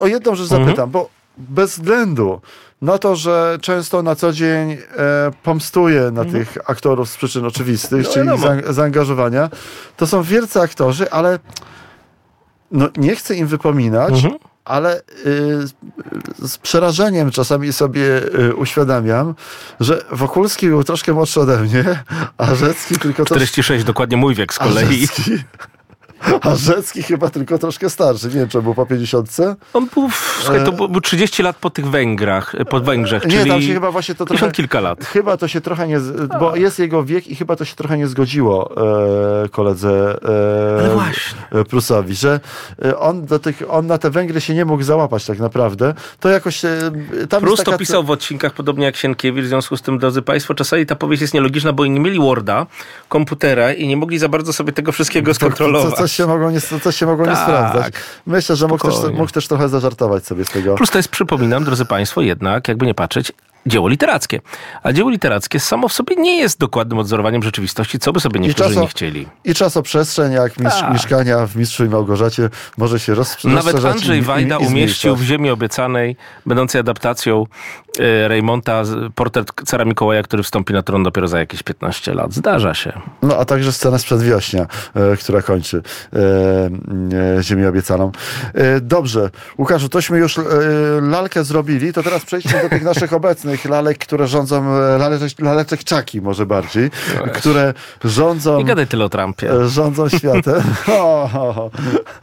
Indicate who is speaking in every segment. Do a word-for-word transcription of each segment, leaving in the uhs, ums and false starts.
Speaker 1: o jedną rzecz zapytam, mhm. bo bez względu na to, że często na co dzień e, pomstuje na mhm. tych aktorów z przyczyn oczywistych, no, czyli no, za, zaangażowania, to są wielcy aktorzy, ale no, nie chcę im wypominać, mhm. ale y, z przerażeniem czasami sobie y, uświadamiam, że Wokulski był troszkę młodszy ode mnie, a Rzecki tylko...
Speaker 2: czterdzieści sześć, dokładnie mój wiek z kolei.
Speaker 1: A Rzecki chyba tylko troszkę starszy. Nie wiem, czy był po pięćdziesiątce.
Speaker 2: On był, słuchaj, to był trzydzieści lat po tych Węgrach, po Węgrzech, czyli
Speaker 1: nie, tam się chyba właśnie to trochę,
Speaker 2: kilka lat.
Speaker 1: Chyba to się trochę nie, bo jest jego wiek i chyba to się trochę nie zgodziło e, koledze e, Prusowi, że on, do tych, on na te Węgry się nie mógł załapać tak naprawdę. To jakoś... E, tam
Speaker 2: Prus
Speaker 1: taka...
Speaker 2: to pisał w odcinkach, podobnie jak Sienkiewicz, w związku z tym, drodzy państwo, czasami ta powieść jest nielogiczna, bo oni nie mieli Worda, komputera i nie mogli za bardzo sobie tego wszystkiego skontrolować.
Speaker 1: To, to, coś się mogło nie, coś się mogło tak, nie sprawdzać. Myślę, że mógł też, mógł też trochę zażartować sobie z tego.
Speaker 2: Plus to jest, przypominam, drodzy państwo, jednak, jakby nie patrzeć, dzieło literackie. A dzieło literackie samo w sobie nie jest dokładnym odzorowaniem rzeczywistości, co by sobie niektórzy czaso, nie chcieli.
Speaker 1: I czasoprzestrzeń, jak mistrz, mieszkania w Mistrzu i Małgorzacie, może się rozszerzać.
Speaker 2: Nawet Andrzej i, Wajda i, i umieścił w Ziemi Obiecanej, będącej adaptacją e, Reymonta, portret cara Mikołaja, który wstąpi na tron dopiero za jakieś piętnaście lat. Zdarza się.
Speaker 1: No, a także scenę z Przedwiośnia, e, która kończy e, e, Ziemię Obiecaną. E, dobrze. Łukaszu, tośmy już e, lalkę zrobili, to teraz przejdźmy do tych naszych obecnych lalek, które rządzą, laleczek, laleczek czaki może bardziej, no które rządzą...
Speaker 2: Nie gadaj tyle o Trumpie.
Speaker 1: Rządzą światem. o, o, o.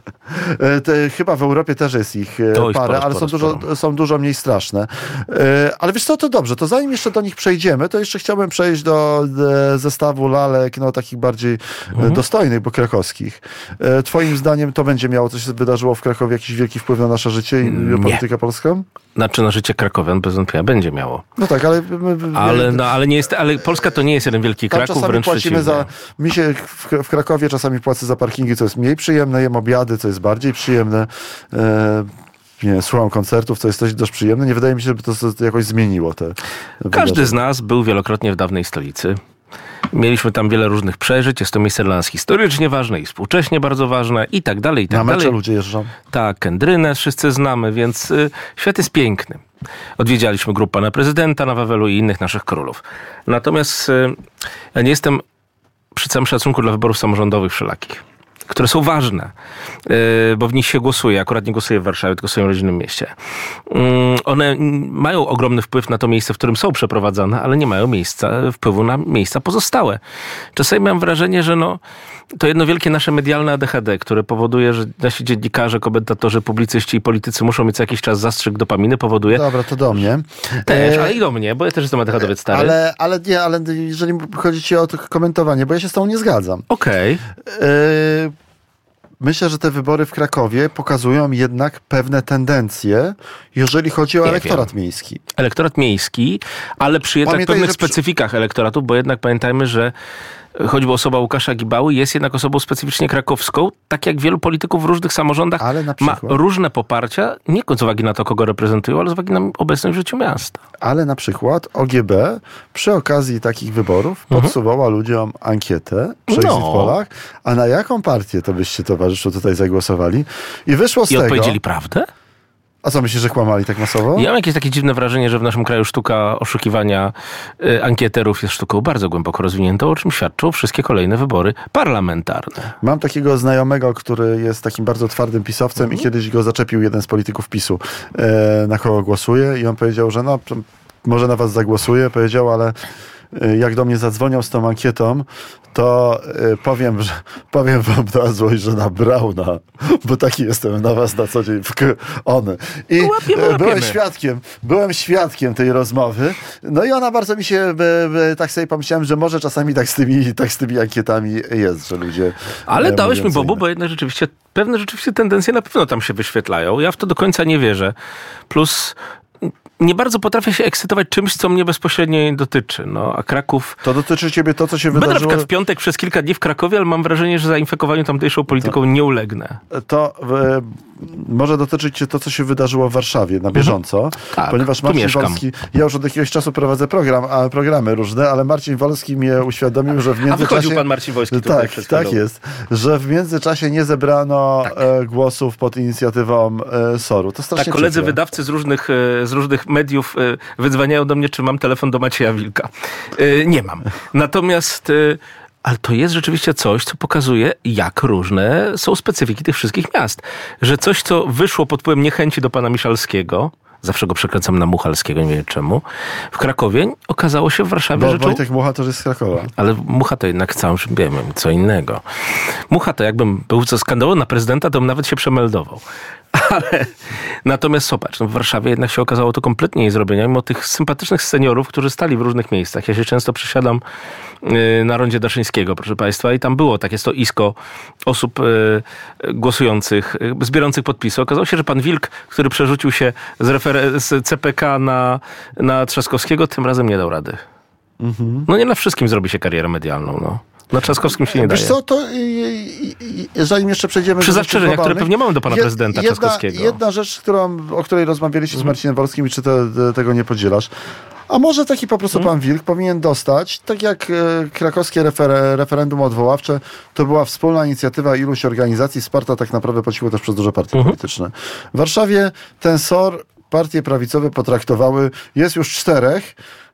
Speaker 1: Te, chyba w Europie też jest ich to parę, sporo, ale sporo, są, dużo, są dużo mniej straszne. Ale wiesz co, to dobrze, to zanim jeszcze do nich przejdziemy, to jeszcze chciałbym przejść do zestawu lalek, no takich bardziej mhm. dostojnych, bo krakowskich. Twoim zdaniem to będzie miało, coś się wydarzyło w Krakowie, jakiś wielki wpływ na nasze życie i Nie. politykę polską?
Speaker 2: Znaczy na życie krakowian bez wątpienia będzie miało.
Speaker 1: No tak, ale...
Speaker 2: Ale, no, ale, nie jest, ale Polska to nie jest jeden wielki Kraków,
Speaker 1: czasami
Speaker 2: wręcz
Speaker 1: płacimy za, mi się w, w Krakowie czasami płacę za parkingi, co jest mniej przyjemne, jem obiady, co jest bardziej przyjemne. E, nie wiem, słucham koncertów, co jest też dość przyjemne. Nie wydaje mi się, żeby to, to jakoś zmieniło te
Speaker 2: Każdy
Speaker 1: wydarzenia.
Speaker 2: z nas był wielokrotnie w dawnej stolicy. Mieliśmy tam wiele różnych przeżyć. Jest to miejsce dla nas historycznie ważne i współcześnie bardzo ważne i tak dalej, i tak
Speaker 1: Na mecze
Speaker 2: dalej.
Speaker 1: ludzie jeżdżą.
Speaker 2: Tak, Kędrynę wszyscy znamy, więc y, świat jest piękny. Odwiedzialiśmy grupę pana prezydenta na Wawelu i innych naszych królów. Natomiast y, ja nie jestem przy całym szacunku dla wyborów samorządowych wszelakich, które są ważne, bo w nich się głosuje. Akurat nie głosuję w Warszawie, tylko w swoim rodzinnym mieście. One mają ogromny wpływ na to miejsce, w którym są przeprowadzane, ale nie mają miejsca, wpływu na miejsca pozostałe. Czasami mam wrażenie, że no, to jedno wielkie nasze medialne A D H D, które powoduje, że nasi dziennikarze, komentatorzy, publicyści i politycy muszą mieć co jakiś czas zastrzyk dopaminy, powoduje...
Speaker 1: Dobra, to do mnie.
Speaker 2: Też, ale i do mnie, bo ja też jestem A D H dowiec stary.
Speaker 1: Ale, ale nie, ale jeżeli chodzi ci o to komentowanie, bo ja się z tą nie zgadzam.
Speaker 2: Okej.
Speaker 1: Okay. Myślę, że te wybory w Krakowie pokazują jednak pewne tendencje, jeżeli chodzi o nie elektorat wiem. miejski.
Speaker 2: Elektorat miejski, ale przy jednak Pamiętaj, pewnych specyfikach elektoratu, bo jednak pamiętajmy, że choćby osoba Łukasza Gibały jest jednak osobą specyficznie krakowską, tak jak wielu polityków w różnych samorządach ale na przykład, ma różne poparcia, nie z uwagi na to, kogo reprezentują, ale z uwagi na obecność w życiu miasta. Ale na przykład O G B przy okazji takich wyborów mhm. podsuwała ludziom ankietę przy no.
Speaker 1: exit pollach, a na jaką partię to byście, towarzyszu, tutaj zagłosowali? I wyszło z
Speaker 2: I
Speaker 1: tego... I
Speaker 2: odpowiedzieli prawdę?
Speaker 1: A co, myślisz, że kłamali tak masowo?
Speaker 2: Ja mam jakieś takie dziwne wrażenie, że w naszym kraju sztuka oszukiwania y, ankieterów jest sztuką bardzo głęboko rozwiniętą, o czym świadczą wszystkie kolejne wybory parlamentarne.
Speaker 1: Mam takiego znajomego, który jest takim bardzo twardym pisowcem mhm. i kiedyś go zaczepił jeden z polityków PiSu, e, na kogo głosuje i on powiedział, że no, może na was zagłosuje, powiedział, ale jak do mnie zadzwonią z tą ankietą, to y, powiem, że, powiem wam na złość, że na Brauna, bo taki jestem na was na co dzień w K- one. I
Speaker 2: łapiemy, łapiemy.
Speaker 1: byłem świadkiem, byłem świadkiem tej rozmowy. No i ona bardzo mi się, by, by, tak sobie pomyślałem, że może czasami tak z tymi, tak z tymi ankietami jest, że ludzie...
Speaker 2: Ale dałeś mi Bobu, bo jednak rzeczywiście, pewne rzeczywiście tendencje na pewno tam się wyświetlają. Ja w to do końca nie wierzę. Plus... nie bardzo potrafię się ekscytować czymś, co mnie bezpośrednio nie dotyczy. No, a Kraków...
Speaker 1: To dotyczy ciebie to, co się wydarzyło...
Speaker 2: Będę na przykład w piątek przez kilka dni w Krakowie, ale mam wrażenie, że zainfekowaniu tamtejszą polityką to, nie ulegnę.
Speaker 1: To może dotyczyć cię to, co się wydarzyło w Warszawie na bieżąco, mhm. tak, ponieważ Marcin Wolski, ja już od jakiegoś czasu prowadzę program, a programy różne, ale Marcin Wolski mnie uświadomił, że w międzyczasie... A wychodził
Speaker 2: pan Marcin Wolski tutaj
Speaker 1: tak,
Speaker 2: przed
Speaker 1: tak jest, że w międzyczasie nie zebrano tak. e, głosów pod inicjatywą e, soru. To strasznie
Speaker 2: tak, koledzy
Speaker 1: przykre.
Speaker 2: wydawcy z różnych, z różnych mediów e, wydzwaniają do mnie, czy mam telefon do Macieja Wilka. E, nie mam. Natomiast... E, Ale to jest rzeczywiście coś, co pokazuje, jak różne są specyfiki tych wszystkich miast. Że coś, co wyszło pod wpływem niechęci do pana Miszalskiego, zawsze go przekręcam na Muchalskiego, nie wiem czemu, w Krakowie okazało się w Warszawie
Speaker 1: Bo
Speaker 2: rzeczą...
Speaker 1: Wojtek Mucha to jest z Krakowa.
Speaker 2: Ale Mucha to jednak całym wiem, co innego. Mucha to jakbym był co skandałował na prezydenta, to bym nawet się przemeldował. Ale natomiast zobacz, no w Warszawie jednak się okazało to kompletnie nie zrobienia, mimo tych sympatycznych seniorów, którzy stali w różnych miejscach. Ja się często przesiadam na rondzie Daszyńskiego, proszę państwa, i tam było takie stoisko osób głosujących, zbierających podpisy. Okazało się, że pan Wilk, który przerzucił się z, refer- z C P K na, na Trzaskowskiego, tym razem nie dał rady. Mhm. No nie na wszystkim zrobi się karierę medialną, no. Na Trzaskowskim się nie
Speaker 1: Wiesz
Speaker 2: daje.
Speaker 1: co, to zanim jeszcze przejdziemy...
Speaker 2: Przy zastrzeżeniach, które pewnie mamy do pana
Speaker 1: jed,
Speaker 2: prezydenta
Speaker 1: jedna,
Speaker 2: Trzaskowskiego.
Speaker 1: Jedna rzecz, którą, o której rozmawialiście mm. z Marcinem Wolskim i czy te, te, tego nie podzielasz. A może taki po prostu mm. pan Wilk powinien dostać, tak jak e, krakowskie refer, referendum odwoławcze, to była wspólna inicjatywa iluś organizacji, wsparta tak naprawdę po cichu też przez duże partie mm. polityczne. W Warszawie ten S O R partie prawicowe potraktowały, jest już czterech,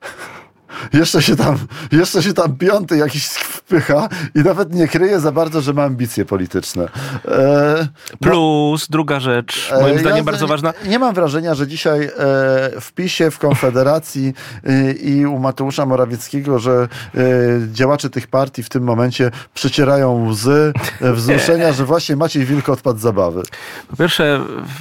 Speaker 1: Jeszcze się tam, jeszcze się tam piąty jakiś wpycha i nawet nie kryje za bardzo, że ma ambicje polityczne. E,
Speaker 2: Plus, no, druga rzecz, moim e, zdaniem ja, bardzo ważna.
Speaker 1: Nie, nie mam wrażenia, że dzisiaj e, w PiSie, w Konfederacji e, i u Mateusza Morawieckiego, że e, działacze tych partii w tym momencie przecierają łzy e, wzruszenia, że właśnie Maciej Wilk odpadł z zabawy.
Speaker 2: Po pierwsze,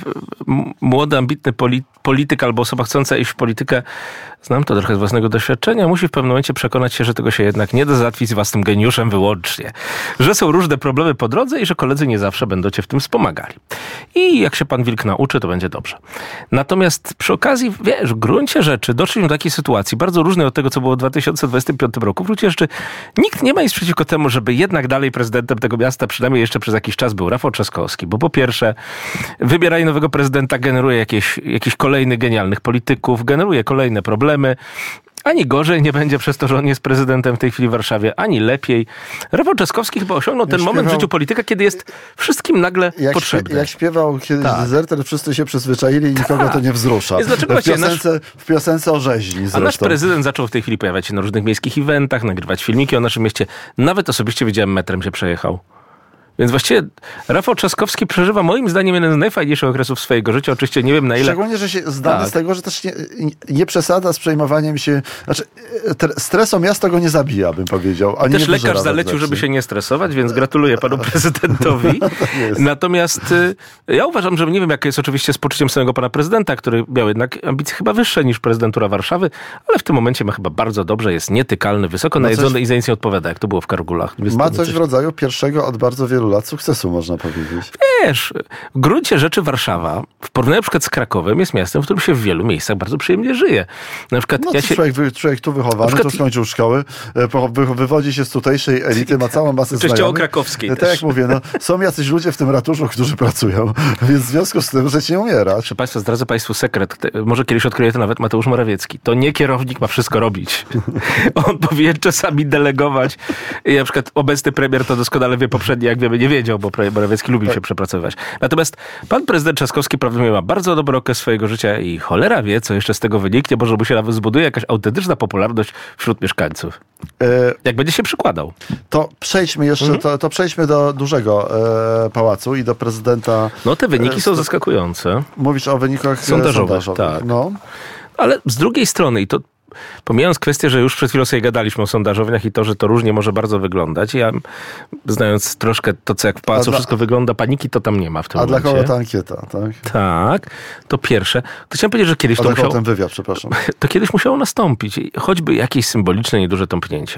Speaker 2: młody, ambitny polityk albo osoba chcąca iść w politykę, znam to trochę z własnego doświadczenia, musi w pewnym momencie przekonać się, że tego się jednak nie da załatwić z własnym geniuszem wyłącznie. Że są różne problemy po drodze i że koledzy nie zawsze będą cię w tym wspomagali. I jak się pan Wilk nauczy, to będzie dobrze. Natomiast przy okazji, wiesz, w gruncie rzeczy doszliśmy do takiej sytuacji, bardzo różnej od tego, co było w dwa tysiące dwudziestym piątym roku. W gruncie rzeczy nikt nie ma nic przeciwko temu, żeby jednak dalej prezydentem tego miasta, przynajmniej jeszcze przez jakiś czas, był Rafał Trzaskowski. Bo po pierwsze, wybieranie nowego prezydenta generuje jakieś, jakiś kolejny genialnych polityków, generuje kolejne problemy. Ani gorzej nie będzie przez to, że on jest prezydentem w tej chwili w Warszawie, ani lepiej. Rafał Trzaskowski chyba osiągnął ten moment w życiu polityka, kiedy jest wszystkim nagle
Speaker 1: jak
Speaker 2: potrzebny.
Speaker 1: Śpie, jak śpiewał kiedyś tak. Dezerter, wszyscy się przyzwyczaili i nikogo tak. to nie wzrusza.
Speaker 2: Jest dlaczego
Speaker 1: w, piosence, nasz, w piosence o rzeźni zresztą.
Speaker 2: A nasz prezydent zaczął w tej chwili pojawiać się na różnych miejskich eventach, nagrywać filmiki o naszym mieście. Nawet osobiście widziałem, metrem się przejechał. Więc właściwie Rafał Trzaskowski przeżywa moim zdaniem jeden z najfajniejszych okresów swojego życia. Oczywiście nie wiem na ile...
Speaker 1: Szczególnie, że się znamy tak. z tego, że też nie, nie przesada z przejmowaniem się... Znaczy, stres o miasto go nie zabija, bym powiedział. Ani
Speaker 2: też lekarz zalecił, żeby się nie stresować, więc gratuluję panu prezydentowi. no Natomiast ja uważam, że nie wiem, jakie jest oczywiście z poczuciem samego pana prezydenta, który miał jednak ambicje chyba wyższe niż prezydentura Warszawy, ale w tym momencie ma chyba bardzo dobrze, jest nietykalny, wysoko no najedzony coś... i za nic nie odpowiada, jak to było w Kargulach.
Speaker 1: Ma coś w rodzaju pierwszego od bardzo wielu lat sukcesu, można powiedzieć.
Speaker 2: Wiesz, w gruncie rzeczy Warszawa, w porównaniu na przykład z Krakowem, jest miastem, w którym się w wielu miejscach bardzo przyjemnie żyje. Na przykład
Speaker 1: no,
Speaker 2: ja się...
Speaker 1: człowiek, człowiek tu wychowany, przykład... tu skończył szkoły, wywodzi się z tutejszej elity, ma całą masę znajomych.
Speaker 2: Częściowo krakowskiej
Speaker 1: Tak
Speaker 2: też.
Speaker 1: jak mówię, no, są jacyś ludzie w tym ratuszu, którzy pracują, więc w związku z tym, że nie umierać.
Speaker 2: Proszę państwa, zdradzę państwu sekret. Może kiedyś odkryje to nawet Mateusz Morawiecki. To nie kierownik ma wszystko robić. On powinien czasami delegować. I na przykład obecny premier to doskonale wie, poprzedni, jak wiemy, nie wiedział, bo Morawiecki lubi tak. się przepracowywać. Natomiast pan prezydent Trzaskowski prawdopodobnie ma bardzo dobry okres swojego życia i cholera wie, co jeszcze z tego wyniknie, może mu się nawet zbuduje jakaś autentyczna popularność wśród mieszkańców. E, jak będzie się przykładał.
Speaker 1: To przejdźmy jeszcze, mhm. to, to przejdźmy do dużego e, pałacu i do prezydenta.
Speaker 2: No te wyniki e, są zaskakujące.
Speaker 1: Mówisz o wynikach
Speaker 2: sondażowych.
Speaker 1: sondażowych.
Speaker 2: Tak.
Speaker 1: No.
Speaker 2: Ale z drugiej strony, i to pomijając kwestię, że już przed chwilą sobie gadaliśmy o sondażowniach i to, że to różnie może bardzo wyglądać. Ja, znając troszkę to, co jak w pałacu dla... wszystko wygląda, paniki to tam nie ma w tym
Speaker 1: A
Speaker 2: momencie.
Speaker 1: A dla kogo ta ankieta, tak?
Speaker 2: Tak, to pierwsze. To chciałem powiedzieć, że kiedyś
Speaker 1: A
Speaker 2: to
Speaker 1: musiało...
Speaker 2: musiało...
Speaker 1: ten wywiad, przepraszam.
Speaker 2: To kiedyś musiało nastąpić. Choćby jakieś symboliczne, nieduże tąpnięcie.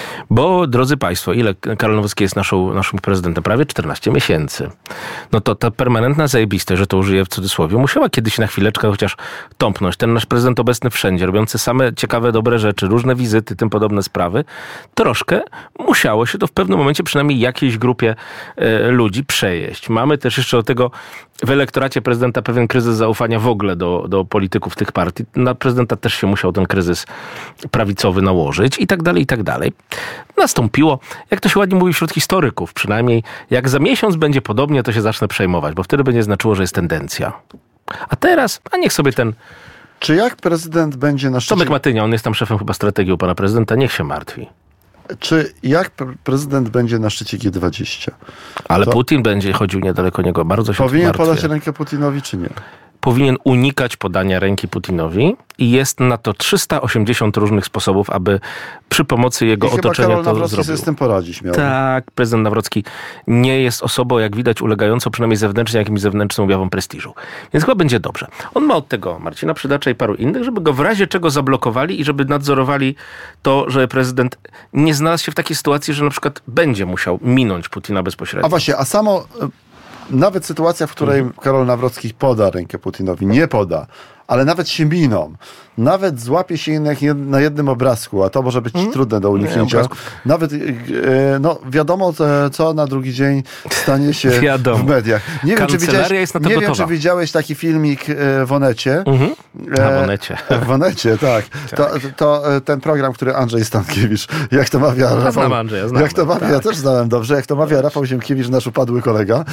Speaker 2: Bo, drodzy państwo, ile Karol Nawrocki jest naszą, naszym prezydentem? Prawie czternaście miesięcy. No to ta permanentna zajebistość, że to użyję w cudzysłowie, musiała kiedyś na chwileczkę chociaż tąpnąć. Ten nasz prezydent obecny wszędzie, robiący same ciekawe ciekawe, dobre rzeczy, różne wizyty, tym podobne sprawy, troszkę musiało się to w pewnym momencie przynajmniej jakiejś grupie e, ludzi przejeść. Mamy też jeszcze do tego w elektoracie prezydenta pewien kryzys zaufania w ogóle do, do polityków tych partii. Na prezydenta też się musiał ten kryzys prawicowy nałożyć i tak dalej, i tak dalej. Nastąpiło, jak to się ładnie mówi wśród historyków, przynajmniej jak za miesiąc będzie podobnie, to się zacznę przejmować, bo wtedy będzie znaczyło, że jest tendencja. A teraz, a niech sobie ten...
Speaker 1: Czy jak prezydent będzie na szczycie...
Speaker 2: Tomek Matynia, on jest tam szefem chyba strategii u pana prezydenta, niech się martwi.
Speaker 1: Czy jak prezydent będzie na szczycie G dwadzieścia?
Speaker 2: Ale to Putin będzie chodził niedaleko niego, bardzo się
Speaker 1: powinien
Speaker 2: martwię.
Speaker 1: podać rękę Putinowi, czy nie?
Speaker 2: Powinien unikać podania ręki Putinowi i jest na to trzysta osiemdziesiąt różnych sposobów, aby przy pomocy jego
Speaker 1: I chyba
Speaker 2: otoczenia
Speaker 1: Karol
Speaker 2: to
Speaker 1: Nawrocki
Speaker 2: zrobił.
Speaker 1: sobie z tym poradzić miał.
Speaker 2: Tak, prezydent Nawrocki nie jest osobą, jak widać, ulegającą przynajmniej zewnętrznie jakimś zewnętrznym objawom prestiżu. Więc chyba będzie dobrze. On ma od tego Marcina Przydacza i paru innych, żeby go w razie czego zablokowali i żeby nadzorowali to, że prezydent nie znalazł się w takiej sytuacji, że na przykład będzie musiał minąć Putina bezpośrednio.
Speaker 1: A właśnie, a samo... Nawet sytuacja, w której mhm. Karol Nawrocki poda rękę Putinowi, nie poda, ale nawet się miną, nawet złapie się na jednym obrazku, a to może być hmm? trudne do uniknięcia. Nie, nawet no, wiadomo, co na drugi dzień stanie się wiadomo. w mediach. Nie wiem, czy widziałeś, nie wiem, czy widziałeś taki filmik w Onecie.
Speaker 2: Mhm. Na Onecie.
Speaker 1: W Onecie, tak. tak. To, to ten program, który Andrzej Stankiewicz, jak to mawia
Speaker 2: ja
Speaker 1: Rafał,
Speaker 2: znam Andrzeja, znam.
Speaker 1: Jak to mawia, tak. Ja też znałem dobrze, jak to mawia Rafał Ziemkiewicz, nasz upadły kolega.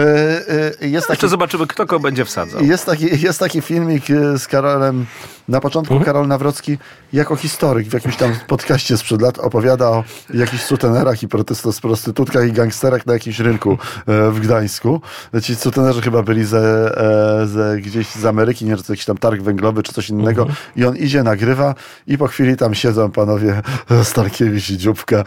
Speaker 1: Jest
Speaker 2: Jeszcze taki, zobaczymy, kto kogo będzie wsadzał.
Speaker 1: Jest taki, jest taki filmik z Karolem. Na początku mhm. Karol Nawrocki jako historyk w jakimś tam podcaście sprzed lat opowiada o jakichś sutenerach i protestach z prostytutkach i gangsterach na jakimś rynku e, w Gdańsku. Ci sutenerzy chyba byli ze, e, ze, gdzieś z Ameryki, nie wiem, czy to jakiś tam targ węglowy, czy coś innego. Mhm. I on idzie, nagrywa i po chwili tam siedzą panowie Starkiewicz i Dzióbka.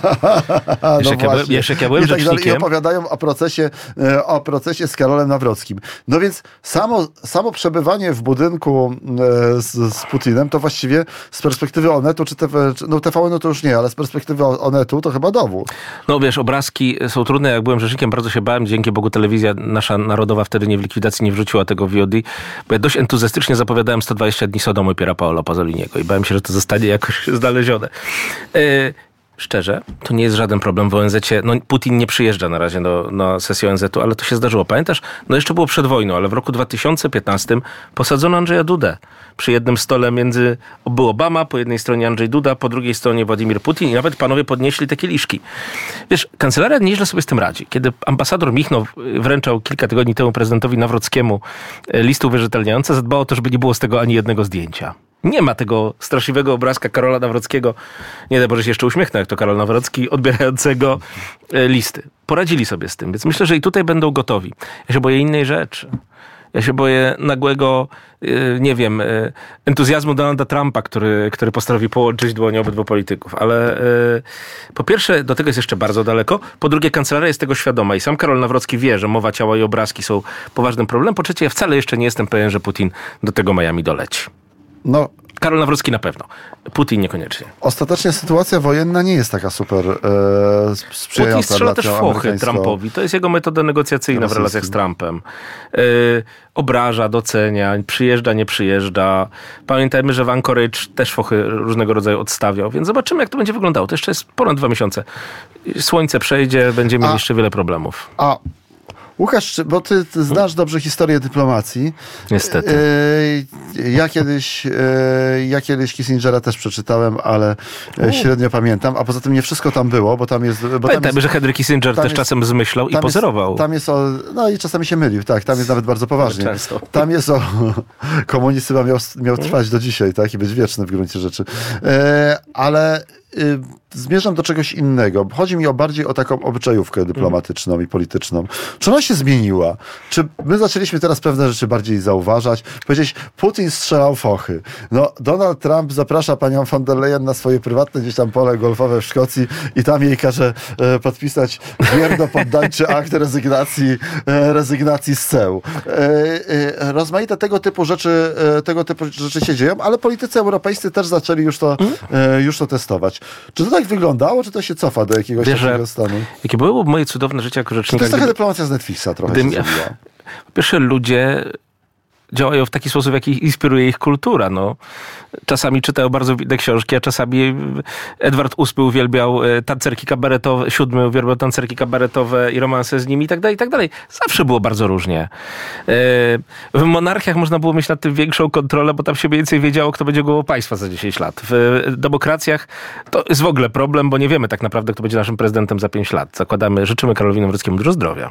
Speaker 1: no
Speaker 2: jeszcze, jak ja byłem, jeszcze jak ja byłem
Speaker 1: I, tak
Speaker 2: rzecznikiem.
Speaker 1: I opowiadają o procesie, e, o procesie z Karolem Nawrockim. No więc samo, samo przebywanie w budynku e, z, z Putinem, to właściwie z perspektywy Onetu, czy T V, no T V N to już nie, ale z perspektywy Onetu to chyba dowód.
Speaker 2: No wiesz, obrazki są trudne. Jak byłem rzecznikiem, bardzo się bałem. Dzięki Bogu telewizja nasza narodowa wtedy nie w likwidacji nie wrzuciła tego V O D, bo ja dość entuzjastycznie zapowiadałem sto dwadzieścia dni Sodomy Piera Paolo Pasoliniego i bałem się, że to zostanie jakoś znalezione. Yy, Szczerze, to nie jest żaden problem w O N Z-cie. No, Putin nie przyjeżdża na razie do, na sesję O N Z-u, ale to się zdarzyło. Pamiętasz? No jeszcze było przed wojną, ale w roku dwa tysiące piętnastym posadzono Andrzeja Dudę. Przy jednym stole między... Był Obama, po jednej stronie Andrzej Duda, po drugiej stronie Władimir Putin i nawet panowie podnieśli te kieliszki. Wiesz, kancelaria nieźle sobie z tym radzi. Kiedy ambasador Michnow wręczał kilka tygodni temu prezydentowi Nawrockiemu listy uwierzytelniające, zadbał o to, żeby nie było z tego ani jednego zdjęcia. Nie ma tego straszliwego obrazka Karola Nawrockiego, nie daj Boże się jeszcze uśmiechnę, jak to Karol Nawrocki, odbierającego listy. Poradzili sobie z tym, więc myślę, że i tutaj będą gotowi. Ja się boję innej rzeczy. Ja się boję nagłego, nie wiem, entuzjazmu Donalda Trumpa, który, który postanowi połączyć dłonie obydwu polityków. Ale po pierwsze, do tego jest jeszcze bardzo daleko. Po drugie, kancelaria jest tego świadoma i sam Karol Nawrocki wie, że mowa ciała i obrazki są poważnym problemem. Po trzecie, ja wcale jeszcze nie jestem pewien, że Putin do tego Miami doleci.
Speaker 1: No,
Speaker 2: Karol Nawrocki na pewno. Putin niekoniecznie.
Speaker 1: Ostatecznie sytuacja wojenna nie jest taka super e, sprzyjająca.
Speaker 2: Putin strzela też fochy Trumpowi. To jest jego metoda negocjacyjna w relacjach z Trumpem. E, obraża, docenia, przyjeżdża, nie przyjeżdża. Pamiętajmy, że w Anchorage też fochy różnego rodzaju odstawiał, więc zobaczymy, jak to będzie wyglądało. To jeszcze jest ponad dwa miesiące. Słońce przejdzie, będziemy mieli jeszcze wiele problemów.
Speaker 1: A Łukasz, bo ty, ty znasz dobrze historię dyplomacji.
Speaker 2: Niestety.
Speaker 1: E, ja kiedyś, e, ja kiedyś Kissingera też przeczytałem, ale U. średnio pamiętam. A poza tym nie wszystko tam było, bo tam jest... Bo
Speaker 2: Pamiętajmy,
Speaker 1: tam jest,
Speaker 2: że Henry Kissinger też jest, czasem zmyślał i pozerował.
Speaker 1: Jest, tam jest o... No i czasami się mylił, tak. Tam jest nawet bardzo poważnie.
Speaker 2: Często.
Speaker 1: Tam jest o... Komunizm chyba miał, miał trwać do dzisiaj, tak? I być wieczny w gruncie rzeczy. E, ale... Y, zmierzam do czegoś innego. Chodzi mi o bardziej o taką obyczajówkę dyplomatyczną mm. i polityczną. Czy ona się zmieniła? Czy my zaczęliśmy teraz pewne rzeczy bardziej zauważać? Powiedzieć, Putin strzelał fochy. No, Donald Trump zaprasza panią von der Leyen na swoje prywatne gdzieś tam pole golfowe w Szkocji i tam jej każe e, podpisać wierno-poddańczy akt rezygnacji, e, rezygnacji z ceł. E, e, rozmaite tego typu rzeczy, e, tego typu rzeczy się dzieją, ale politycy europejscy też zaczęli już to, mm. e, już to testować. Czy to tak wyglądało, czy to się cofa do jakiegoś Wiesz, takiego stanu?
Speaker 2: Jakie było moje cudowne życie jako rzecznika?
Speaker 1: To jest taka dyplomacja z Netflixa trochę się
Speaker 2: Po pierwsze, ludzie działają w taki sposób, w jaki inspiruje ich kultura. No, czasami czytają bardzo wybitne książki, a czasami Edward ósmy uwielbiał tancerki kabaretowe, siódmy uwielbiał tancerki kabaretowe i romanse z nimi i tak dalej, i tak dalej. Zawsze było bardzo różnie. W monarchiach można było mieć nad tym większą kontrolę, bo tam się więcej wiedziało, kto będzie głową państwa za dziesięć lat. W demokracjach to jest w ogóle problem, bo nie wiemy tak naprawdę, kto będzie naszym prezydentem za pięć lat. Zakładamy, życzymy Karolowi Nawrockiemu dużo zdrowia.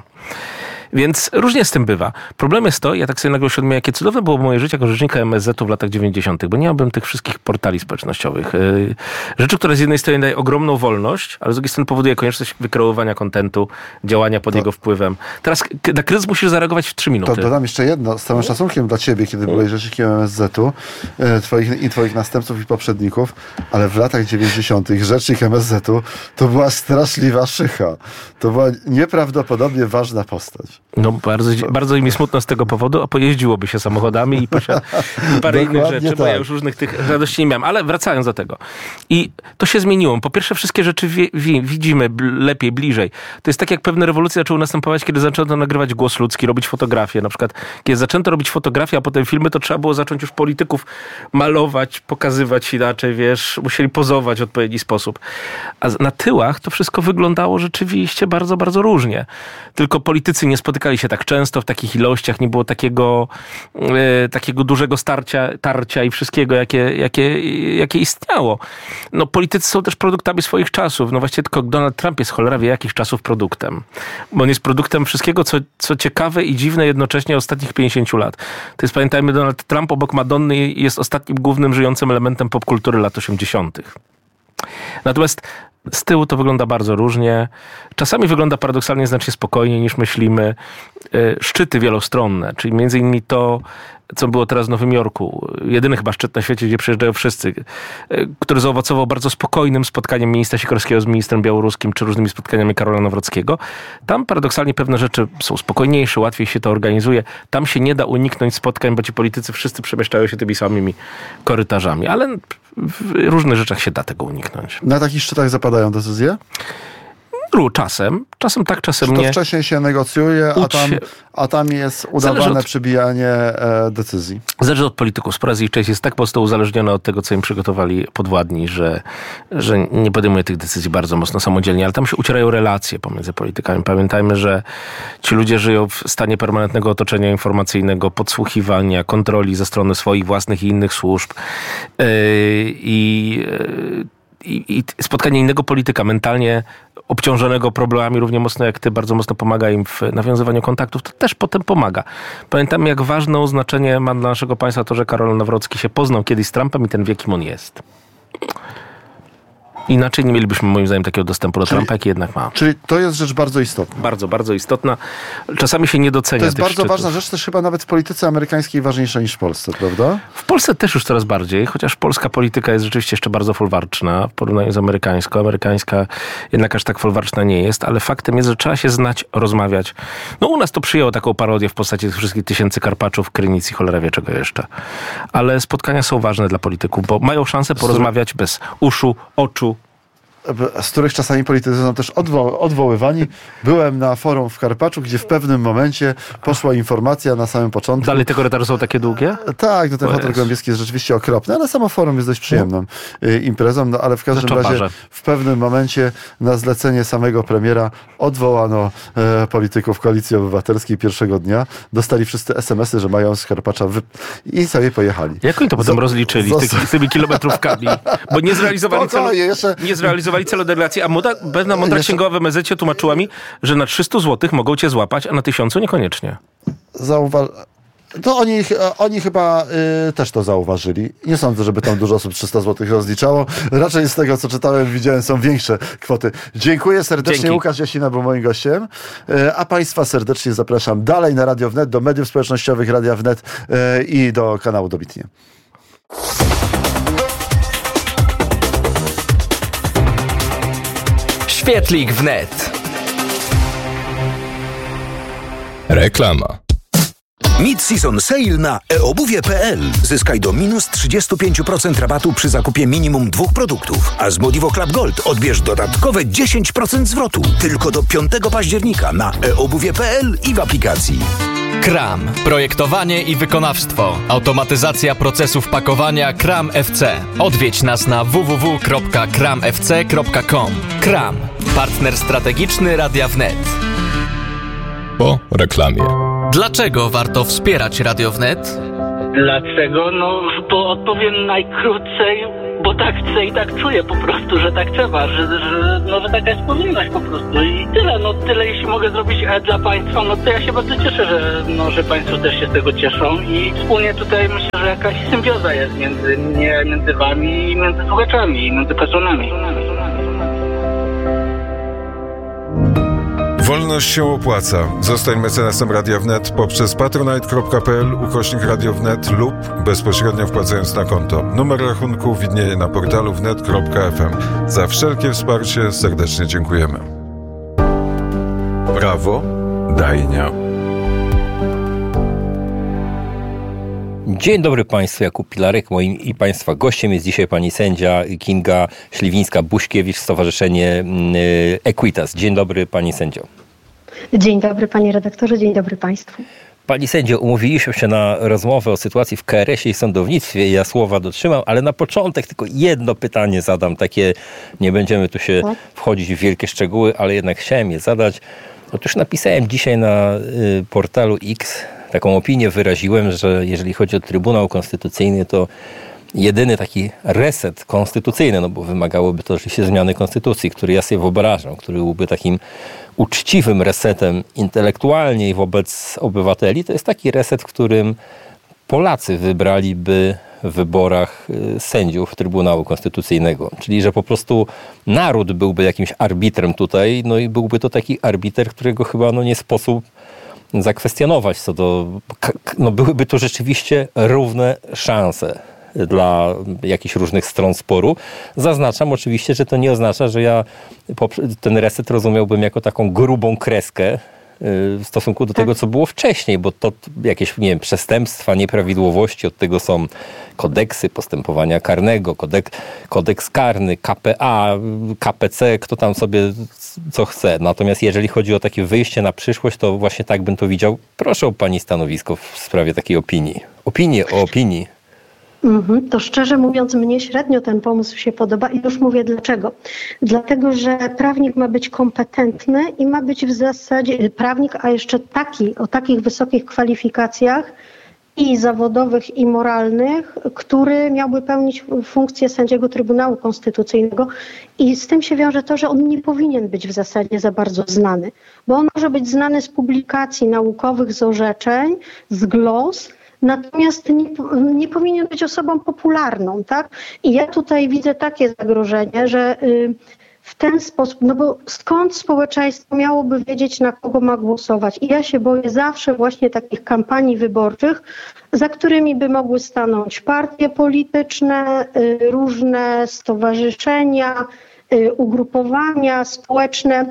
Speaker 2: Więc różnie z tym bywa. Problem jest to, ja tak sobie nagle uświadomiłem, jakie cudowne było moje życie jako rzecznika M S Z-u w latach dziewięćdziesiątych, bo nie miałbym tych wszystkich portali społecznościowych. Rzeczy, które z jednej strony daje ogromną wolność, ale z drugiej strony powoduje konieczność wykreowania kontentu, działania pod to, jego wpływem. Teraz na kryzys musisz zareagować w trzy minuty.
Speaker 1: To dodam jeszcze jedno, z całym szacunkiem dla ciebie, kiedy byłeś rzecznikiem M S Z-u, twoich, i twoich następców i poprzedników, ale w latach dziewięćdziesiątych rzecznik M S Z-u to była straszliwa szycha. To była nieprawdopodobnie ważna postać.
Speaker 2: No bardzo, bardzo mi smutno z tego powodu, a pojeździłoby się samochodami i posia- parę innych rzeczy, tak. Bo ja już różnych tych radości nie miałem. Ale wracając do tego. I to się zmieniło. Po pierwsze, wszystkie rzeczy wi- wi- widzimy bl- lepiej, bliżej. To jest tak, jak pewne rewolucje zaczęły następować, kiedy zaczęto nagrywać głos ludzki, robić fotografie. Na przykład, kiedy zaczęto robić fotografie, a potem filmy, to trzeba było zacząć już polityków malować, pokazywać inaczej, wiesz, musieli pozować w odpowiedni sposób. A na tyłach to wszystko wyglądało rzeczywiście bardzo, bardzo różnie. Tylko politycy nie spotykali się tak często, w takich ilościach, nie było takiego, e, takiego dużego starcia, tarcia i wszystkiego, jakie, jakie, jakie istniało. No, politycy są też produktami swoich czasów. No właściwie tylko Donald Trump jest cholera wie jakich czasów produktem. Bo on jest produktem wszystkiego, co, co ciekawe i dziwne jednocześnie ostatnich pięćdziesięciu lat. To jest, pamiętajmy, Donald Trump obok Madonny jest ostatnim głównym żyjącym elementem popkultury lat osiemdziesiątych. Natomiast z tyłu to wygląda bardzo różnie. Czasami wygląda paradoksalnie znacznie spokojniej niż myślimy. Szczyty wielostronne, czyli między innymi to, co było teraz w Nowym Jorku. Jedyny chyba szczyt na świecie, gdzie przyjeżdżają wszyscy, który zaowocował bardzo spokojnym spotkaniem ministra Sikorskiego z ministrem białoruskim, czy różnymi spotkaniami Karola Nawrockiego. Tam paradoksalnie pewne rzeczy są spokojniejsze, łatwiej się to organizuje. Tam się nie da uniknąć spotkań, bo ci politycy wszyscy przemieszczają się tymi samymi korytarzami. Ale w różnych rzeczach się da tego uniknąć.
Speaker 1: Na takich szczytach zapadają decyzje?
Speaker 2: Czasem. Czasem tak, czasem
Speaker 1: Czy to
Speaker 2: nie.
Speaker 1: wcześniej się negocjuje, a tam, a tam jest udawane od... przybijanie e, decyzji?
Speaker 2: Zależy od polityków. Spora z ich część jest tak mocno uzależniona od tego, co im przygotowali podwładni, że, że nie podejmuje tych decyzji bardzo mocno samodzielnie, ale tam się ucierają relacje pomiędzy politykami. Pamiętajmy, że ci ludzie żyją w stanie permanentnego otoczenia informacyjnego, podsłuchiwania, kontroli ze strony swoich własnych i innych służb. Yy, i yy, I, I spotkanie innego polityka, mentalnie obciążonego problemami równie mocno jak ty, bardzo mocno pomaga im w nawiązywaniu kontaktów, to też potem pomaga. Pamiętam, jak ważne znaczenie ma dla naszego państwa to, że Karol Nawrocki się poznał kiedyś z Trumpem i ten wie, kim on jest. Inaczej nie mielibyśmy moim zdaniem takiego dostępu do czyli, Trumpa, jaki jednak ma.
Speaker 1: Czyli to jest rzecz bardzo istotna.
Speaker 2: Bardzo, bardzo istotna. Czasami się nie docenia.
Speaker 1: To jest
Speaker 2: tych
Speaker 1: bardzo
Speaker 2: szczytów.
Speaker 1: ważna rzecz, też chyba nawet w polityce amerykańskiej ważniejsza niż w Polsce, prawda?
Speaker 2: W Polsce też już coraz bardziej, chociaż polska polityka jest rzeczywiście jeszcze bardzo folwarczna w porównaniu z amerykańską. Amerykańska jednak aż tak folwarczna nie jest, ale faktem jest, że trzeba się znać, rozmawiać. No u nas to przyjęło taką parodię w postaci tych wszystkich tysięcy Karpaczów, Krynic i cholera wie czego jeszcze. Ale spotkania są ważne dla polityków, bo mają szansę porozmawiać bez uszu, oczu,
Speaker 1: z których czasami politycy są też odwo- odwoływani. Byłem na forum w Karpaczu, gdzie w pewnym momencie poszła informacja na samym początku.
Speaker 2: Dalej te korytarze są takie długie?
Speaker 1: Tak, no ten hotel Głębieski jest rzeczywiście okropny, ale samo forum jest dość przyjemną y, imprezą, no ale w każdym razie w pewnym momencie na zlecenie samego premiera odwołano e, polityków Koalicji Obywatelskiej pierwszego dnia. Dostali wszyscy es em esy, że mają z Karpacza wy... i sobie pojechali.
Speaker 2: Jak oni to potem z- rozliczyli z, z tymi kilometrówkami? Bo nie zrealizowali celu...
Speaker 1: Jeszcze...
Speaker 2: Nie zrealizowali celu deklaracji, a młoda, pewna mądra księgowa w em es zecie tłumaczyła mi, że na trzysta złotych mogą cię złapać, a na tysiącu niekoniecznie.
Speaker 1: Zauważ... To oni, oni chyba y, też to zauważyli. Nie sądzę, żeby tam dużo osób trzysta złotych rozliczało. Raczej z tego, co czytałem, widziałem, są większe kwoty. Dziękuję serdecznie. Dzięki. Łukasz Jasina był moim gościem. Y, a Państwa serdecznie zapraszam dalej na Radio Wnet, do mediów społecznościowych Radia Wnet y, i do kanału Dobitnie.
Speaker 3: Świetlik Wnet.
Speaker 4: Reklama.
Speaker 5: Mid-season sale na e obuwie kropka pe el. Zyskaj do minus trzydzieści pięć procent rabatu przy zakupie minimum dwóch produktów. A z Modivo Club Gold odbierz dodatkowe dziesięć procent zwrotu. Tylko do piątego października na e obuwie kropka pe el i w aplikacji.
Speaker 3: Kram. Projektowanie i wykonawstwo. Automatyzacja procesów pakowania Kram F C. Odwiedź nas na w w w kropka kram f c kropka com. Kram. Partner strategiczny Radia Wnet.
Speaker 4: Po reklamie.
Speaker 3: Dlaczego warto wspierać Radio Wnet?
Speaker 6: Dlaczego? No, bo odpowiem najkrócej, bo tak chcę i tak czuję po prostu, że tak trzeba, że, że, no, że taka jest powinność po prostu i tyle, no tyle jeśli mogę zrobić e, dla Państwa, no to ja się bardzo cieszę, że, no, że Państwo też się z tego cieszą i wspólnie tutaj myślę, że jakaś symbioza jest między, nie, między Wami i między słuchaczami, między patronami.
Speaker 7: Wolność się opłaca. Zostań mecenasem Radia Wnet poprzez patronite kropka p l ukośnik Radio Wnet lub bezpośrednio wpłacając na konto. Numer rachunku widnieje na portalu wnet kropka f m. Za wszelkie wsparcie serdecznie dziękujemy. Brawo, Dajnia.
Speaker 8: Dzień dobry Państwu, Jakub Pilarek. Moim i Państwa gościem jest dzisiaj pani sędzia Kinga Śliwińska-Buśkiewicz, Stowarzyszenie Equitas. Dzień dobry pani sędzio.
Speaker 9: Dzień dobry panie redaktorze, dzień dobry Państwu.
Speaker 8: Pani sędzio, umówiliśmy się na rozmowę o sytuacji w K R S ie i sądownictwie. Ja słowa dotrzymam, ale na początek tylko jedno pytanie zadam. Takie, nie będziemy tu się wchodzić w wielkie szczegóły, ale jednak chciałem je zadać. Otóż napisałem dzisiaj na y, portalu X taką opinię, wyraziłem, że jeżeli chodzi o Trybunał Konstytucyjny, to jedyny taki reset konstytucyjny, no bo wymagałoby to oczywiście zmiany konstytucji, który ja sobie wyobrażam, który byłby takim uczciwym resetem intelektualnie i wobec obywateli, to jest taki reset, w którym Polacy wybraliby w wyborach sędziów Trybunału Konstytucyjnego. Czyli, że po prostu naród byłby jakimś arbitrem tutaj, no i byłby to taki arbiter, którego chyba no nie sposób zakwestionować co do... No byłyby to rzeczywiście równe szanse dla jakichś różnych stron sporu. Zaznaczam oczywiście, że to nie oznacza, że ja ten reset rozumiałbym jako taką grubą kreskę w stosunku do tego, co było wcześniej, bo to jakieś, nie wiem, przestępstwa, nieprawidłowości, od tego są kodeksy postępowania karnego, kodek, kodeks karny, K P A, K P C, kto tam sobie co chce. Natomiast jeżeli chodzi o takie wyjście na przyszłość, to właśnie tak bym to widział. Proszę o pani stanowisko w sprawie takiej opinii. Opinię o opinii.
Speaker 9: Mhm, to szczerze mówiąc, mnie średnio ten pomysł się podoba i już mówię dlaczego. Dlatego, że prawnik ma być kompetentny i ma być w zasadzie prawnik, a jeszcze taki, o takich wysokich kwalifikacjach i zawodowych, i moralnych, który miałby pełnić funkcję sędziego Trybunału Konstytucyjnego. I z tym się wiąże to, że on nie powinien być w zasadzie za bardzo znany, bo on może być znany z publikacji naukowych, z orzeczeń, z glos, natomiast nie, nie powinien być osobą popularną, tak? I ja tutaj widzę takie zagrożenie, że y, w ten sposób, no bo skąd społeczeństwo miałoby wiedzieć, na kogo ma głosować? I ja się boję zawsze właśnie takich kampanii wyborczych, za którymi by mogły stanąć partie polityczne, y, różne stowarzyszenia, y, ugrupowania społeczne,